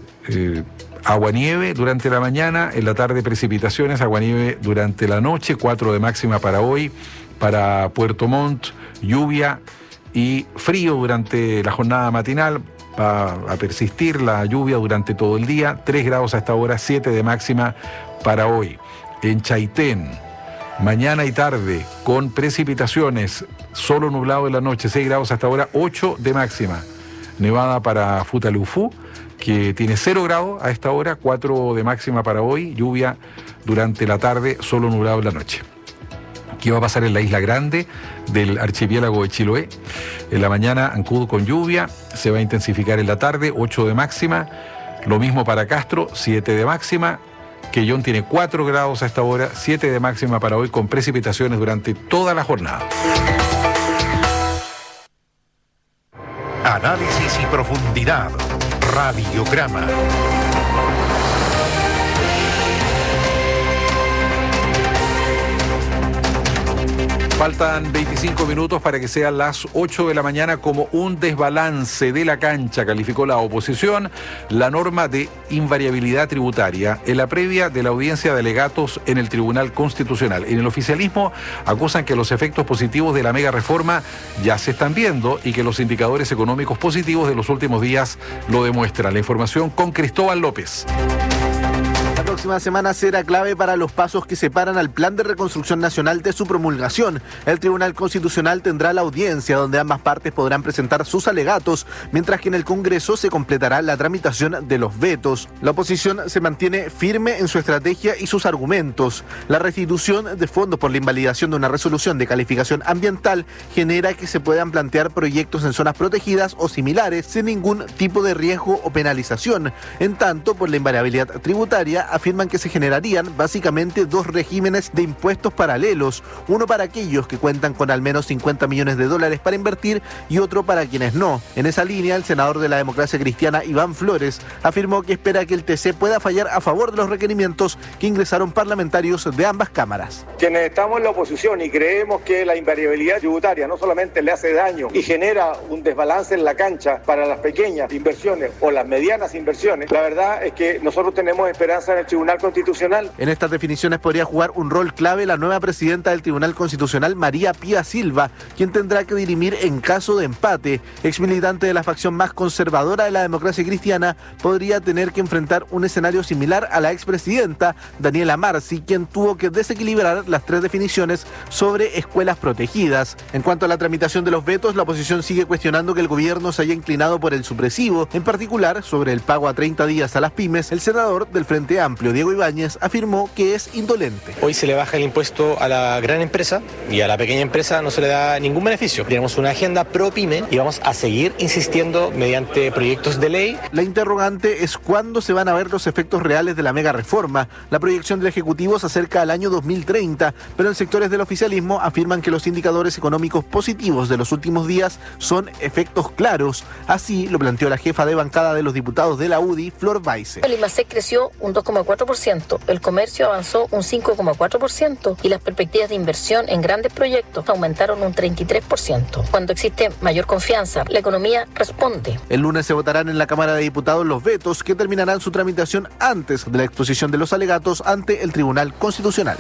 Speaker 1: aguanieve durante la mañana, en la tarde precipitaciones, aguanieve durante la noche, 4 de máxima para hoy. Para Puerto Montt, lluvia y frío durante la jornada matinal, va a persistir la lluvia durante todo el día, 3 grados a esta hora, 7 de máxima para hoy. En Chaitén, mañana y tarde con precipitaciones, solo nublado en la noche, 6 grados hasta ahora, 8 de máxima. Nevada para Futalufú, que tiene 0 grados a esta hora, 4 de máxima para hoy, lluvia durante la tarde, solo nublado en la noche. ¿Qué va a pasar en la Isla Grande del archipiélago de Chiloé? En la mañana, Ancud con lluvia, se va a intensificar en la tarde, 8 de máxima. Lo mismo para Castro, 7 de máxima. Quellón tiene 4 grados a esta hora, 7 de máxima para hoy, con precipitaciones durante toda la jornada.
Speaker 4: Análisis y profundidad. Radiograma.
Speaker 1: Faltan 25 minutos para que sean las 8 de la mañana. Como un desbalance de la cancha, calificó la oposición la norma de invariabilidad tributaria en la previa de la audiencia de alegatos en el Tribunal Constitucional. En el oficialismo acusan que los efectos positivos de la mega reforma ya se están viendo y que los indicadores económicos positivos de los últimos días lo demuestran. La información con Cristóbal López.
Speaker 15: La próxima semana será clave para los pasos que separan al Plan de Reconstrucción Nacional de su promulgación. El Tribunal Constitucional tendrá la audiencia donde ambas partes podrán presentar sus alegatos, mientras que en el Congreso se completará la tramitación de los vetos. La oposición se mantiene firme en su estrategia y sus argumentos. La restitución de fondos por la invalidación de una resolución de calificación ambiental genera que se puedan plantear proyectos en zonas protegidas o similares sin ningún tipo de riesgo o penalización. En tanto, por la invariabilidad tributaria, afirman que se generarían básicamente dos regímenes de impuestos paralelos, uno para aquellos que cuentan con al menos 50 millones de dólares para invertir y otro para quienes no. En esa línea, el senador de la Democracia Cristiana, Iván Flores, afirmó que espera que el TC pueda fallar a favor de los requerimientos que ingresaron parlamentarios de ambas cámaras.
Speaker 16: Quienes estamos en la oposición y creemos que la invariabilidad tributaria no solamente le hace daño y genera un desbalance en la cancha para las pequeñas inversiones o las medianas inversiones, la verdad es que nosotros tenemos esperanza en el Tribunal Constitucional.
Speaker 15: En estas definiciones podría jugar un rol clave la nueva presidenta del Tribunal Constitucional, María Pía Silva, quien tendrá que dirimir en caso de empate. Exmilitante de la facción más conservadora de la Democracia Cristiana, podría tener que enfrentar un escenario similar a la expresidenta Daniela Marci, quien tuvo que desequilibrar las tres definiciones sobre escuelas protegidas. En cuanto a la tramitación de los vetos, la oposición sigue cuestionando que el gobierno se haya inclinado por el supresivo, en particular sobre el pago a 30 días a las pymes. El senador del Frente Amplio, municipio, Diego Ibáñez, afirmó que es indolente.
Speaker 17: Hoy se le baja el impuesto a la gran empresa y a la pequeña empresa no se le da ningún beneficio. Tenemos una agenda pro pyme y vamos a seguir insistiendo mediante proyectos de ley.
Speaker 15: La interrogante es cuándo se van a ver los efectos reales de la mega reforma. La proyección del Ejecutivo se acerca al año 2030, pero en sectores del oficialismo afirman que los indicadores económicos positivos de los últimos días son efectos claros. Así lo planteó la jefa de bancada de los diputados de la UDI, Flor Baise.
Speaker 18: El IMASEC creció un 2,4%, el comercio avanzó un 5,4% y las perspectivas de inversión en grandes proyectos aumentaron un 33%. Cuando existe mayor confianza, la economía responde.
Speaker 15: El lunes se votarán en la Cámara de Diputados los vetos que terminarán su tramitación antes de la exposición de los alegatos ante el Tribunal Constitucional.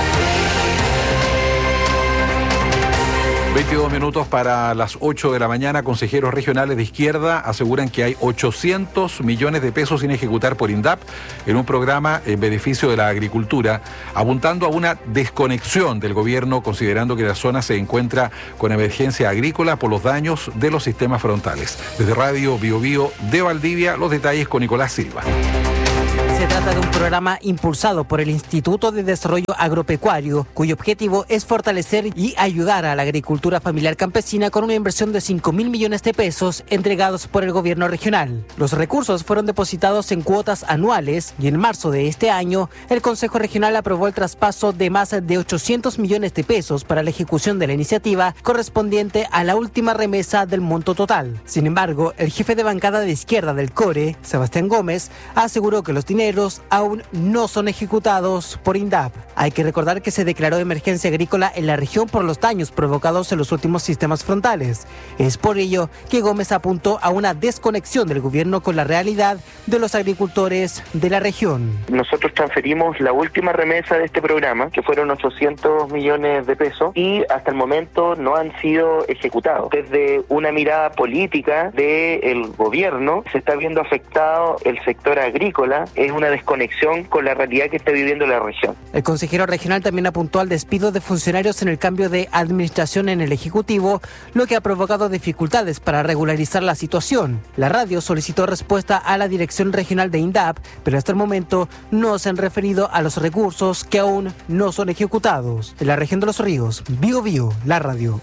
Speaker 1: 22 minutos para las 8 de la mañana. Consejeros regionales de izquierda aseguran que hay 800 millones de pesos sin ejecutar por INDAP en un programa en beneficio de la agricultura, apuntando a una desconexión del gobierno, considerando que la zona se encuentra con emergencia agrícola por los daños de los sistemas frontales. Desde Radio Bio Bio de Valdivia, los detalles con Nicolás Silva.
Speaker 19: Se trata de un programa impulsado por el Instituto de Desarrollo Agropecuario, cuyo objetivo es fortalecer y ayudar a la agricultura familiar campesina con una inversión de 5.000 millones de pesos entregados por el gobierno regional. Los recursos fueron depositados en cuotas anuales y en marzo de este año el Consejo Regional aprobó el traspaso de más de 800 millones de pesos para la ejecución de la iniciativa correspondiente a la última remesa del monto total. Sin embargo, el jefe de bancada de izquierda del CORE, Sebastián Gómez, aseguró que los dineros aún no son ejecutados por INDAP. Hay que recordar que se declaró emergencia agrícola en la región por los daños provocados en los últimos sistemas frontales. Es por ello que Gómez apuntó a una desconexión del gobierno con la realidad de los agricultores de la región.
Speaker 20: Nosotros transferimos la última remesa de este programa, que fueron 800 millones de pesos, y hasta el momento no han sido ejecutados. Desde una mirada política del gobierno se está viendo afectado el sector agrícola. Es una desconexión con la realidad que está viviendo la región.
Speaker 19: El consejero regional también apuntó al despido de funcionarios en el cambio de administración en el Ejecutivo, lo que ha provocado dificultades para regularizar la situación. La radio solicitó respuesta a la dirección regional de INDAP, pero hasta el momento no se han referido a los recursos que aún no son ejecutados. En la región de Los Ríos, Bio Bio, la radio.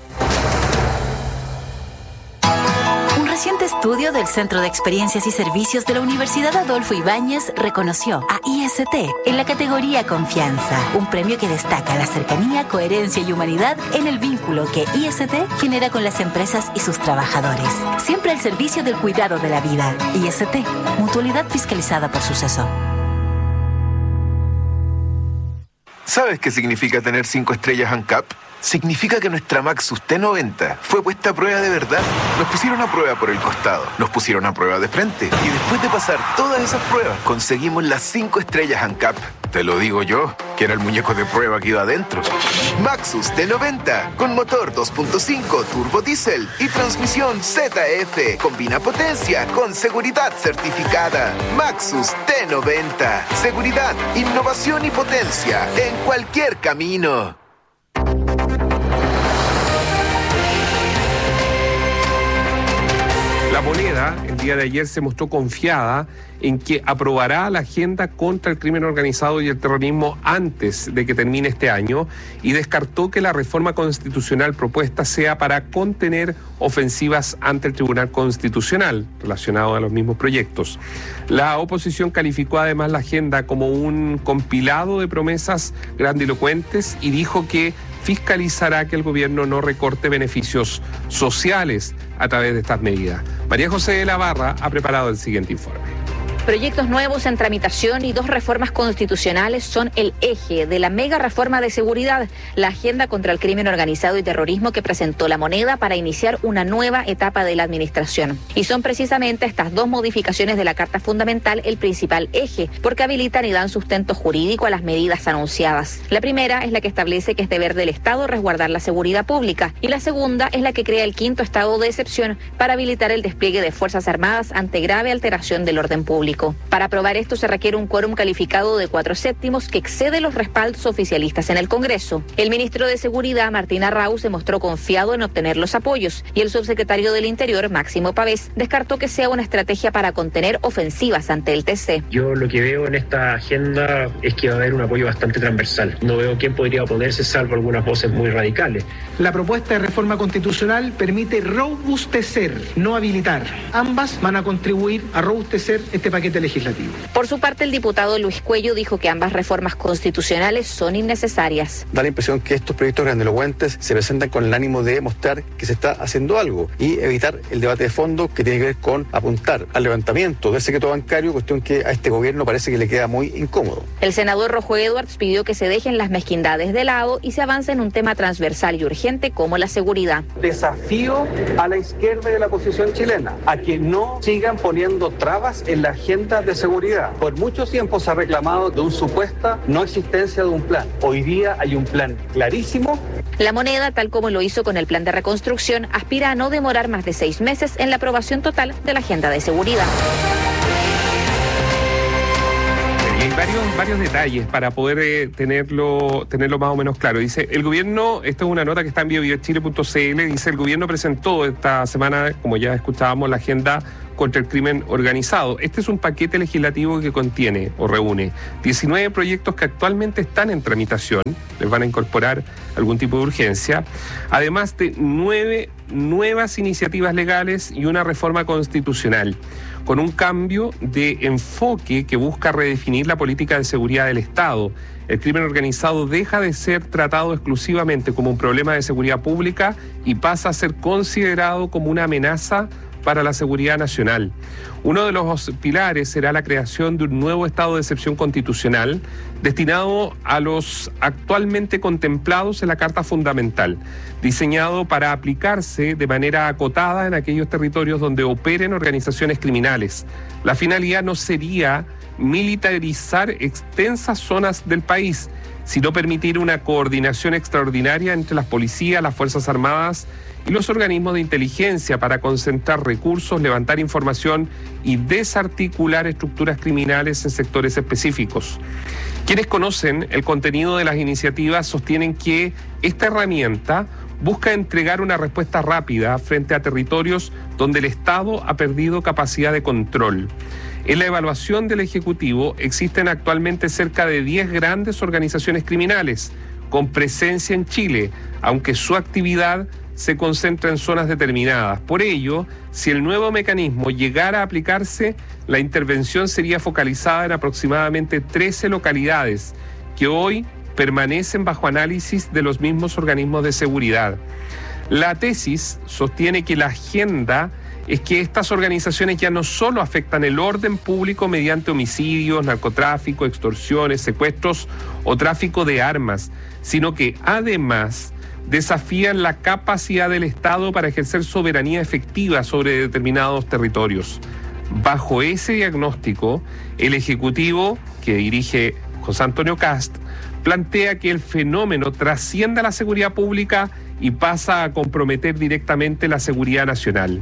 Speaker 21: Un reciente estudio del Centro de Experiencias y Servicios de la Universidad Adolfo Ibáñez reconoció a IST en la categoría Confianza, un premio que destaca la cercanía, coherencia y humanidad en el vínculo que IST genera con las empresas y sus trabajadores. Siempre al servicio del cuidado de la vida. IST, mutualidad fiscalizada por Suceso.
Speaker 22: ¿Sabes qué significa tener 5 estrellas ANCAP? Significa que nuestra Maxus T90 fue puesta a prueba de verdad. Nos pusieron a prueba por el costado, nos pusieron a prueba de frente y después de pasar todas esas pruebas conseguimos las 5 estrellas ANCAP. Te lo digo yo, que era el muñeco de prueba que iba adentro. Maxus T90 con motor 2.5 turbo diésel y transmisión ZF. Combina potencia con seguridad certificada. Maxus T90. Seguridad, innovación y potencia en cualquier camino.
Speaker 24: La Moneda, el día de ayer, se mostró confiada en que aprobará la agenda contra el crimen organizado y el terrorismo antes de que termine este año y descartó que la reforma constitucional propuesta sea para contener ofensivas ante el Tribunal Constitucional relacionado a los mismos proyectos. La oposición calificó además la agenda como un compilado de promesas grandilocuentes y dijo que fiscalizará que el gobierno no recorte beneficios sociales a través de estas medidas. María José de la Barra ha preparado el siguiente informe.
Speaker 25: Proyectos nuevos en tramitación y 2 reformas constitucionales son el eje de la mega reforma de seguridad, la agenda contra el crimen organizado y terrorismo que presentó La Moneda para iniciar una nueva etapa de la administración. Y son precisamente estas 2 modificaciones de la Carta Fundamental el principal eje, porque habilitan y dan sustento jurídico a las medidas anunciadas. La primera es la que establece que es deber del Estado resguardar la seguridad pública y la segunda es la que crea el 5º estado de excepción para habilitar el despliegue de Fuerzas Armadas ante grave alteración del orden público. público. Para aprobar esto se requiere un quórum calificado de 4/7 que excede los respaldos oficialistas en el Congreso. El ministro de Seguridad, Martín Arrau, se mostró confiado en obtener los apoyos y el subsecretario del Interior, Máximo Pavés, descartó que sea una estrategia para contener ofensivas ante el TC.
Speaker 2: Yo lo que veo en esta agenda es que va a haber un apoyo bastante transversal. No veo quién podría oponerse, salvo algunas voces muy radicales.
Speaker 3: La propuesta de reforma constitucional permite robustecer, no habilitar. Ambas van a contribuir a robustecer este paquete legislativo.
Speaker 25: Por su parte, el diputado Luis Cuello dijo que ambas reformas constitucionales son innecesarias.
Speaker 5: Da la impresión que estos proyectos grandilocuentes se presentan con el ánimo de mostrar que se está haciendo algo y evitar el debate de fondo que tiene que ver con apuntar al levantamiento del secreto bancario, cuestión que a este gobierno parece que le queda muy incómodo.
Speaker 25: El senador Rojo Edwards pidió que se dejen las mezquindades de lado y se avance en un tema transversal y urgente como la seguridad.
Speaker 6: Desafío a la izquierda de la oposición chilena a que no sigan poniendo trabas en la agenda de seguridad. Por mucho tiempo se ha reclamado de una supuesta no existencia de un plan. Hoy día hay un plan clarísimo.
Speaker 25: La moneda, tal como lo hizo con el plan de reconstrucción, aspira a no demorar más de 6 meses en la aprobación total de la agenda de seguridad.
Speaker 24: Hay varios detalles para poder tenerlo más o menos claro. Dice, el gobierno, esta es una nota que está en biochile.cl, dice, el gobierno presentó esta semana, como ya escuchábamos, la agenda contra el crimen organizado. Este es un paquete legislativo que contiene o reúne 19 proyectos que actualmente están en tramitación, les van a incorporar algún tipo de urgencia, además de 9 nuevas iniciativas legales y una reforma constitucional, con un cambio de enfoque que busca redefinir la política de seguridad del Estado. El crimen organizado deja de ser tratado exclusivamente como un problema de seguridad pública y pasa a ser considerado como una amenaza para la seguridad nacional. Uno de los pilares será la creación de un nuevo estado de excepción constitucional destinado a los actualmente contemplados en la Carta Fundamental, diseñado para aplicarse de manera acotada en aquellos territorios donde operen organizaciones criminales. La finalidad no sería militarizar extensas zonas del país, sino permitir una coordinación extraordinaria entre las policías, las Fuerzas Armadas y los organismos de inteligencia para concentrar recursos, levantar información y desarticular estructuras criminales en sectores específicos. Quienes conocen el contenido de las iniciativas sostienen que esta herramienta busca entregar una respuesta rápida frente a territorios donde el Estado ha perdido capacidad de control. En la evaluación del Ejecutivo existen actualmente cerca de 10 grandes organizaciones criminales con presencia en Chile, aunque su actividad se concentra en zonas determinadas. Por ello, si el nuevo mecanismo llegara a aplicarse, la intervención sería focalizada en aproximadamente 13 localidades que hoy permanecen bajo análisis de los mismos organismos de seguridad. La tesis sostiene que la agenda es que estas organizaciones ya no solo afectan el orden público mediante homicidios, narcotráfico, extorsiones, secuestros o tráfico de armas, sino que además desafían la capacidad del Estado para ejercer soberanía efectiva sobre determinados territorios. Bajo ese diagnóstico, el Ejecutivo, que dirige José Antonio Kast, plantea que el fenómeno trasciende a la seguridad pública y pasa a comprometer directamente la seguridad nacional.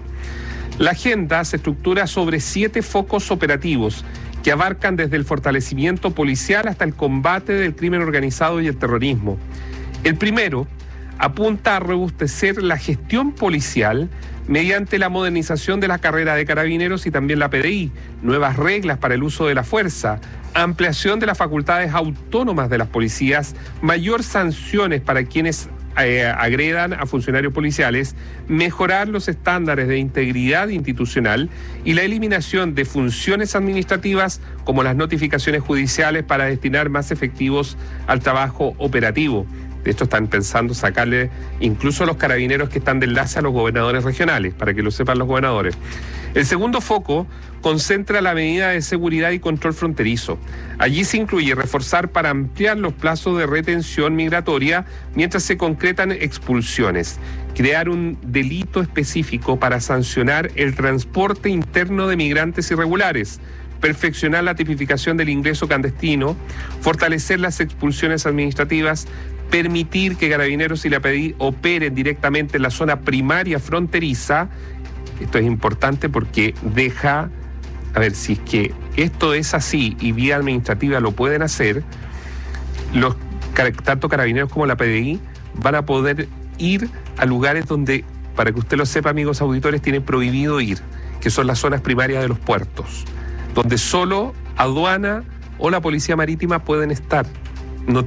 Speaker 24: La agenda se estructura sobre 7 focos operativos que abarcan desde el fortalecimiento policial hasta el combate del crimen organizado y el terrorismo. El primero apunta a robustecer la gestión policial mediante la modernización de la carrera de carabineros y también la PDI, nuevas reglas para el uso de la fuerza, ampliación de las facultades autónomas de las policías, mayor sanciones para quienes agredan a funcionarios policiales, mejorar los estándares de integridad institucional y la eliminación de funciones administrativas como las notificaciones judiciales para destinar más efectivos al trabajo operativo. De hecho, están pensando sacarle incluso a los carabineros que están de enlace a los gobernadores regionales, para que lo sepan los gobernadores. El segundo foco concentra la medida de seguridad y control fronterizo. Allí se incluye reforzar para ampliar los plazos de retención migratoria mientras se concretan expulsiones, crear un delito específico para sancionar el transporte interno de migrantes irregulares, perfeccionar la tipificación del ingreso clandestino, fortalecer las expulsiones administrativas, permitir que Carabineros y la PDI operen directamente en la zona primaria fronteriza. Esto es importante porque deja a ver, si es que esto es así y vía administrativa lo pueden hacer, tanto Carabineros como la PDI van a poder ir a lugares donde, para que usted lo sepa, amigos auditores, tienen prohibido ir, que son las zonas primarias de los puertos, donde solo aduana o la policía marítima pueden estar. No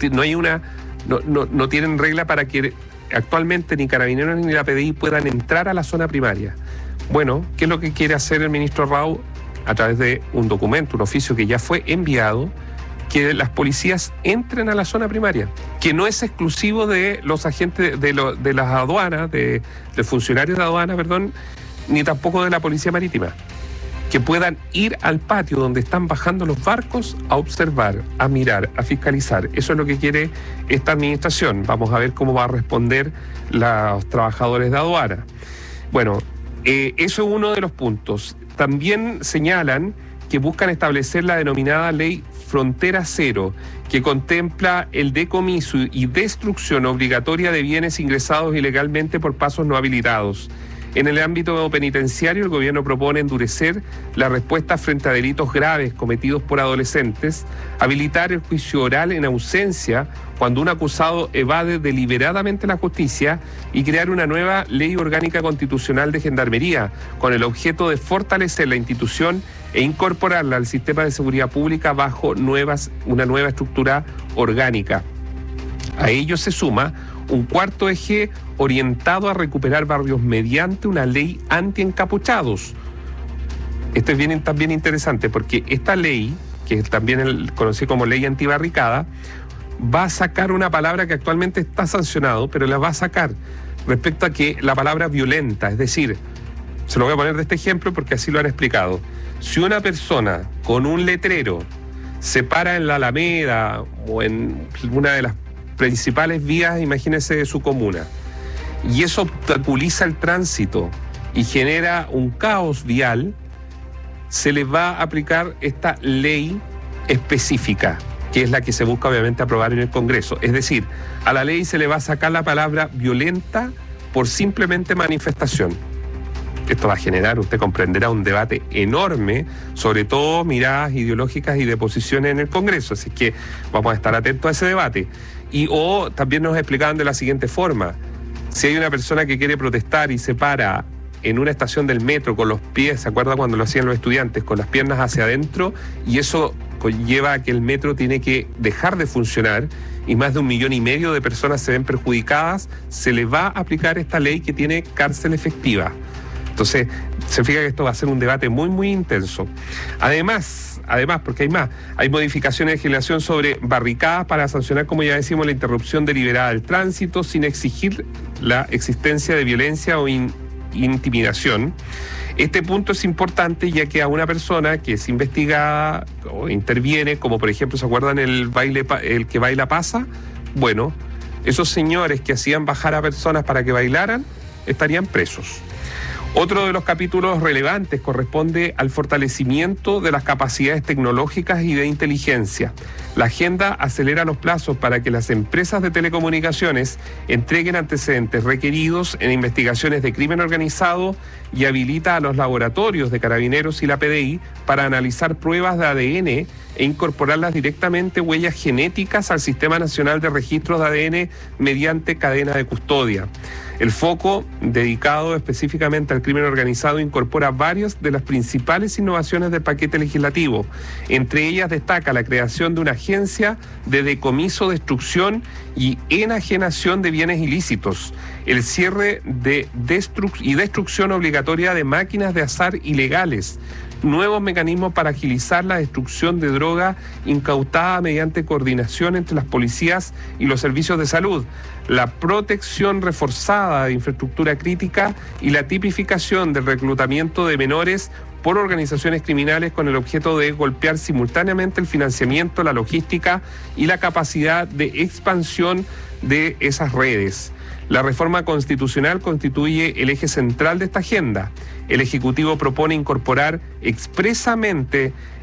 Speaker 24: tienen regla para que actualmente ni Carabineros ni la PDI puedan entrar a la zona primaria. Bueno, ¿qué es lo que quiere hacer el ministro Rau? A través de un documento, un oficio que ya fue enviado, que las policías entren a la zona primaria, que no es exclusivo de los agentes de las aduanas, de funcionarios de aduana, perdón, ni tampoco de la policía marítima, que puedan ir al patio donde están bajando los barcos a observar, a mirar, a fiscalizar. Eso es lo que quiere esta administración. Vamos a ver cómo va a responder los trabajadores de aduana. Bueno, eso es uno de los puntos. También señalan que buscan establecer la denominada Ley Frontera Cero, que contempla el decomiso y destrucción obligatoria de bienes ingresados ilegalmente por pasos no habilitados. En el ámbito penitenciario, el gobierno propone endurecer la respuesta frente a delitos graves cometidos por adolescentes, habilitar el juicio oral en ausencia cuando un acusado evade deliberadamente la justicia y crear una nueva ley orgánica constitucional de gendarmería con el objeto de fortalecer la institución e incorporarla al sistema de seguridad pública bajo una nueva estructura orgánica. A ello se suma un cuarto eje orientado a recuperar barrios mediante una ley anti-encapuchados. Esto es también interesante porque esta ley, que es también conocida como ley antibarricada, va a sacar una palabra que actualmente está sancionado, pero la va a sacar respecto a que la palabra violenta, es decir, se lo voy a poner de este ejemplo porque así lo han explicado. Si una persona con un letrero se para en la Alameda o en una de las principales vías, imagínense, de su comuna, y eso obstaculiza el tránsito y genera un caos vial, se le va a aplicar esta ley específica, que es la que se busca obviamente aprobar en el Congreso. Es decir, a la ley se le va a sacar la palabra violenta por simplemente manifestación. Esto va a generar, usted comprenderá, un debate enorme, sobre todo miradas ideológicas y de posiciones en el Congreso. Así que vamos a estar atentos a ese debate. O también nos explicaban de la siguiente forma: si hay una persona que quiere protestar y se para en una estación del metro con los pies, ¿se acuerda cuando lo hacían los estudiantes? Con las piernas hacia adentro, y eso conlleva a que el metro tiene que dejar de funcionar y más de 1,5 millones de personas se ven perjudicadas, se le va a aplicar esta ley que tiene cárcel efectiva. Entonces, se fija que esto va a ser un debate muy, muy intenso. Además, porque hay modificaciones de legislación sobre barricadas para sancionar, como ya decimos, la interrupción deliberada del tránsito sin exigir la existencia de violencia o intimidación. Este punto es importante ya que a una persona que es investigada o interviene, como por ejemplo, ¿se acuerdan el que baila pasa? Bueno, esos señores que hacían bajar a personas para que bailaran estarían presos. Otro de los capítulos relevantes corresponde al fortalecimiento de las capacidades tecnológicas y de inteligencia. La agenda acelera los plazos para que las empresas de telecomunicaciones entreguen antecedentes requeridos en investigaciones de crimen organizado y habilita a los laboratorios de Carabineros y la PDI para analizar pruebas de ADN e incorporarlas directamente huellas genéticas al Sistema Nacional de Registros de ADN mediante cadena de custodia. El foco, dedicado específicamente al crimen organizado, incorpora varias de las principales innovaciones del paquete legislativo. Entre ellas destaca la creación de una agencia de decomiso, destrucción y enajenación de bienes ilícitos, el cierre de destrucción obligatoria de máquinas de azar ilegales, nuevos mecanismos para agilizar la destrucción de droga incautada mediante coordinación entre las policías y los servicios de salud, la protección reforzada de infraestructura crítica y la tipificación del reclutamiento de menores por organizaciones criminales con el objeto de golpear simultáneamente el financiamiento, la logística y la capacidad de expansión de esas redes. La reforma constitucional constituye el eje central de esta agenda. El Ejecutivo propone incorporar expresamente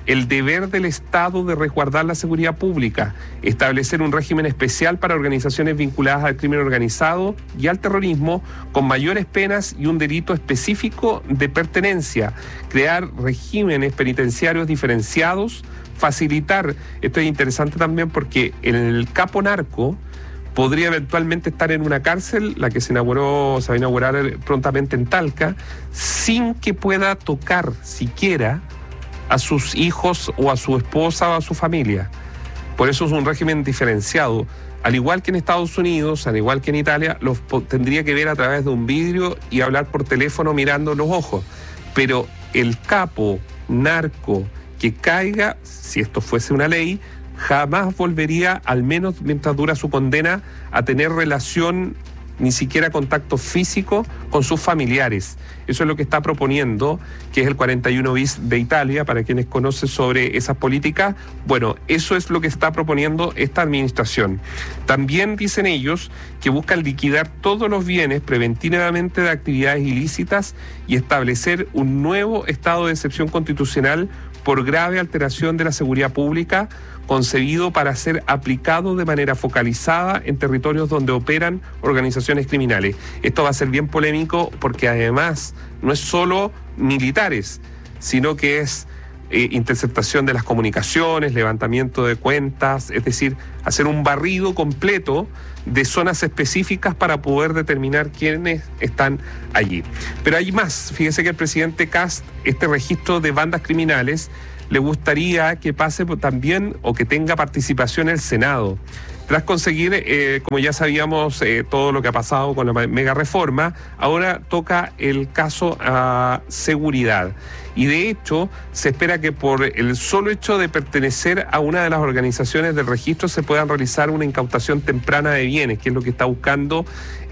Speaker 24: el deber del Estado de resguardar la seguridad pública, establecer un régimen especial para organizaciones vinculadas al crimen organizado y al terrorismo con mayores penas y un delito específico de pertenencia, crear regímenes penitenciarios diferenciados, facilitar, esto es interesante también porque el capo narco podría eventualmente estar en una cárcel, la que se va a inaugurar prontamente en Talca, sin que pueda tocar siquiera a sus hijos o a su esposa o a su familia. Por eso es un régimen diferenciado. Al igual que en Estados Unidos, al igual que en Italia, los tendría que ver a través de un vidrio y hablar por teléfono mirando los ojos. Pero el capo narco que caiga, si esto fuese una ley, jamás volvería, al menos mientras dura su condena, a tener relación, ni siquiera contacto físico con sus familiares. Eso es lo que está proponiendo, que es el 41 bis de Italia, para quienes conocen sobre esas políticas. Bueno, eso es lo que está proponiendo esta administración. También dicen ellos que buscan liquidar todos los bienes preventivamente de actividades ilícitas y establecer un nuevo estado de excepción constitucional por grave alteración de la seguridad pública, concebido para ser aplicado de manera focalizada en territorios donde operan organizaciones criminales. Esto va a ser bien polémico porque además no es solo militares, sino que es interceptación de las comunicaciones, levantamiento de cuentas, es decir, hacer un barrido completo de zonas específicas para poder determinar quiénes están allí. Pero hay más. Fíjese que el presidente Kast, este registro de bandas criminales, le gustaría que pase también o que tenga participación el Senado. Tras conseguir, como ya sabíamos, todo lo que ha pasado con la mega reforma, ahora toca el caso a seguridad. Y de hecho, se espera que por el solo hecho de pertenecer a una de las organizaciones del registro se puedan realizar una incautación temprana de bienes, que es lo que está buscando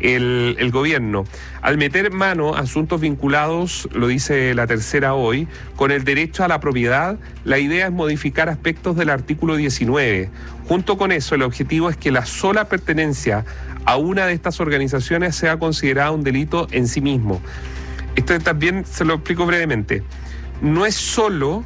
Speaker 24: el gobierno. Al meter mano a asuntos vinculados, lo dice La Tercera hoy, con el derecho a la propiedad, la idea es modificar aspectos del artículo 19. Junto con eso, el objetivo es que la sola pertenencia a una de estas organizaciones sea considerada un delito en sí mismo. Esto también se lo explico brevemente. No es solo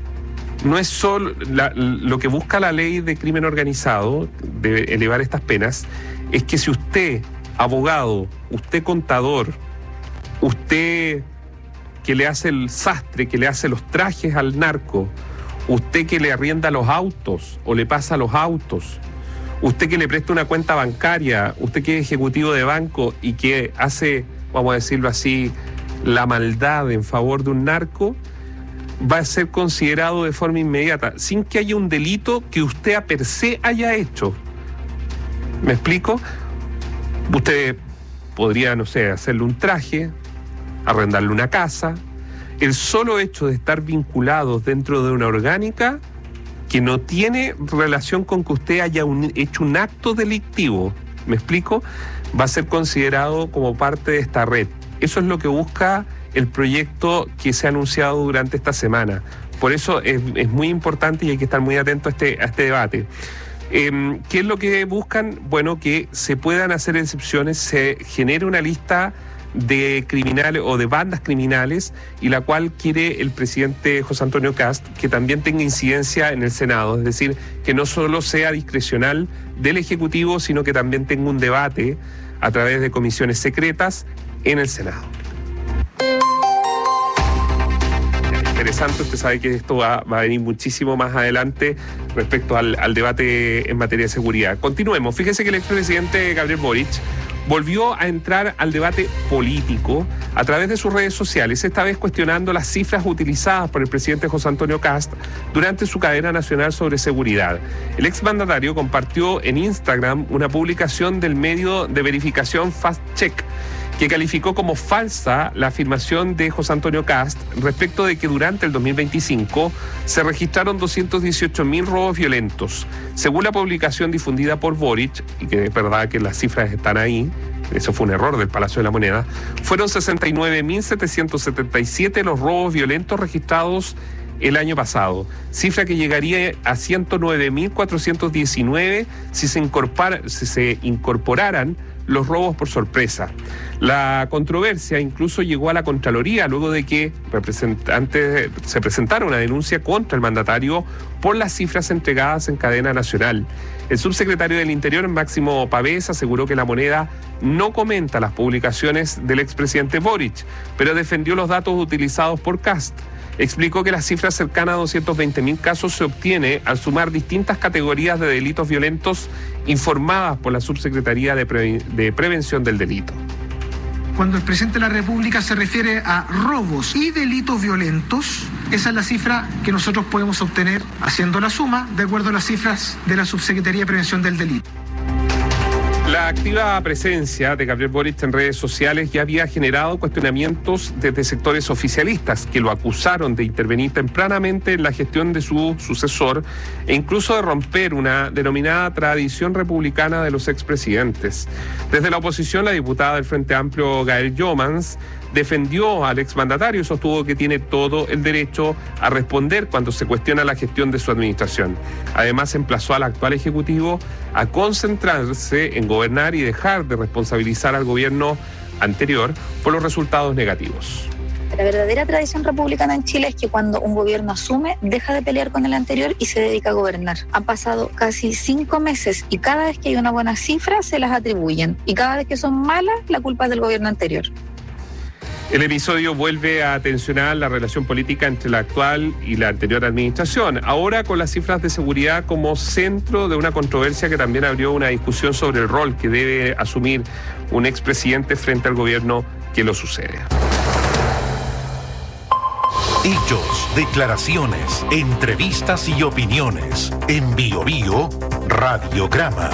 Speaker 24: lo que busca la ley de crimen organizado, de elevar estas penas, es que si usted, abogado, usted contador, usted que le hace el sastre, que le hace los trajes al narco, usted que le arrienda los autos o le pasa los autos, usted que le presta una cuenta bancaria, usted que es ejecutivo de banco y que hace, vamos a decirlo así, la maldad en favor de un narco, va a ser considerado de forma inmediata, sin que haya un delito que usted a per se haya hecho. ¿Me explico? Usted podría, no sé, hacerle un traje, arrendarle una casa. El solo hecho de estar vinculados dentro de una orgánica que no tiene relación con que usted haya hecho un acto delictivo, ¿me explico? Va a ser considerado como parte de esta red. Eso es lo que busca el proyecto que se ha anunciado durante esta semana. Por eso es muy importante y hay que estar muy atento a este debate. ¿Qué es lo que buscan? Bueno, que se puedan hacer excepciones, se genere una lista de criminales o de bandas criminales, y la cual quiere el presidente José Antonio Kast que también tenga incidencia en el Senado, es decir, que no solo sea discrecional del Ejecutivo, sino que también tenga un debate a través de comisiones secretas en el Senado. Interesante, usted sabe que esto va a venir muchísimo más adelante respecto al debate en materia de seguridad. Continuemos. Fíjese que el expresidente Gabriel Boric volvió a entrar al debate político a través de sus redes sociales, esta vez cuestionando las cifras utilizadas por el presidente José Antonio Kast durante su cadena nacional sobre seguridad. El exmandatario compartió en Instagram una publicación del medio de verificación Fact Check, que calificó como falsa la afirmación de José Antonio Kast respecto de que durante el 2025 se registraron 218.000 robos violentos. Según la publicación difundida por Boric, y que es verdad que las cifras están ahí, eso fue un error del Palacio de la Moneda, fueron 69.777 los robos violentos registrados el año pasado, cifra que llegaría a 109.419 si se incorporaran los robos por sorpresa. La controversia incluso llegó a la Contraloría luego de que se presentara una denuncia contra el mandatario por las cifras entregadas en cadena nacional. El subsecretario del Interior, Máximo Pavés, aseguró que La Moneda no comenta las publicaciones del expresidente Boric, pero defendió los datos utilizados por Kast. Explicó que la cifra cercana a 220.000 casos se obtiene al sumar distintas categorías de delitos violentos informadas por la Subsecretaría de Prevención del Delito.
Speaker 3: Cuando el presidente de la República se refiere a robos y delitos violentos, esa es la cifra que nosotros podemos obtener haciendo la suma de acuerdo a las cifras de la Subsecretaría de Prevención del Delito.
Speaker 24: La activa presencia de Gabriel Boric en redes sociales ya había generado cuestionamientos desde sectores oficialistas que lo acusaron de intervenir tempranamente en la gestión de su sucesor e incluso de romper una denominada tradición republicana de los expresidentes. Desde la oposición, la diputada del Frente Amplio, Gael Jomans, defendió al exmandatario y sostuvo que tiene todo el derecho a responder cuando se cuestiona la gestión de su administración. Además, emplazó al actual Ejecutivo a concentrarse en gobernar y dejar de responsabilizar al gobierno anterior por los resultados negativos.
Speaker 7: La verdadera tradición republicana en Chile es que cuando un gobierno asume, deja de pelear con el anterior y se dedica a gobernar. Han pasado casi 5 meses y cada vez que hay una buena cifra se las atribuyen y cada vez que son malas, la culpa es del gobierno anterior.
Speaker 24: El episodio vuelve a tensionar la relación política entre la actual y la anterior administración, ahora con las cifras de seguridad como centro de una controversia que también abrió una discusión sobre el rol que debe asumir un expresidente frente al gobierno que lo sucede.
Speaker 4: Hechos, declaraciones, entrevistas y opiniones. En Bio Bio, Radiograma.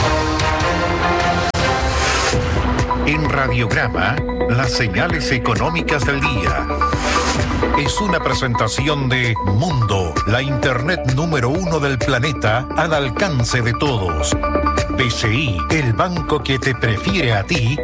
Speaker 4: En Radiograma, las señales económicas del día. Es una presentación de Mundo, la internet número 1 del planeta al alcance de todos. BCI, el banco que te prefiere a ti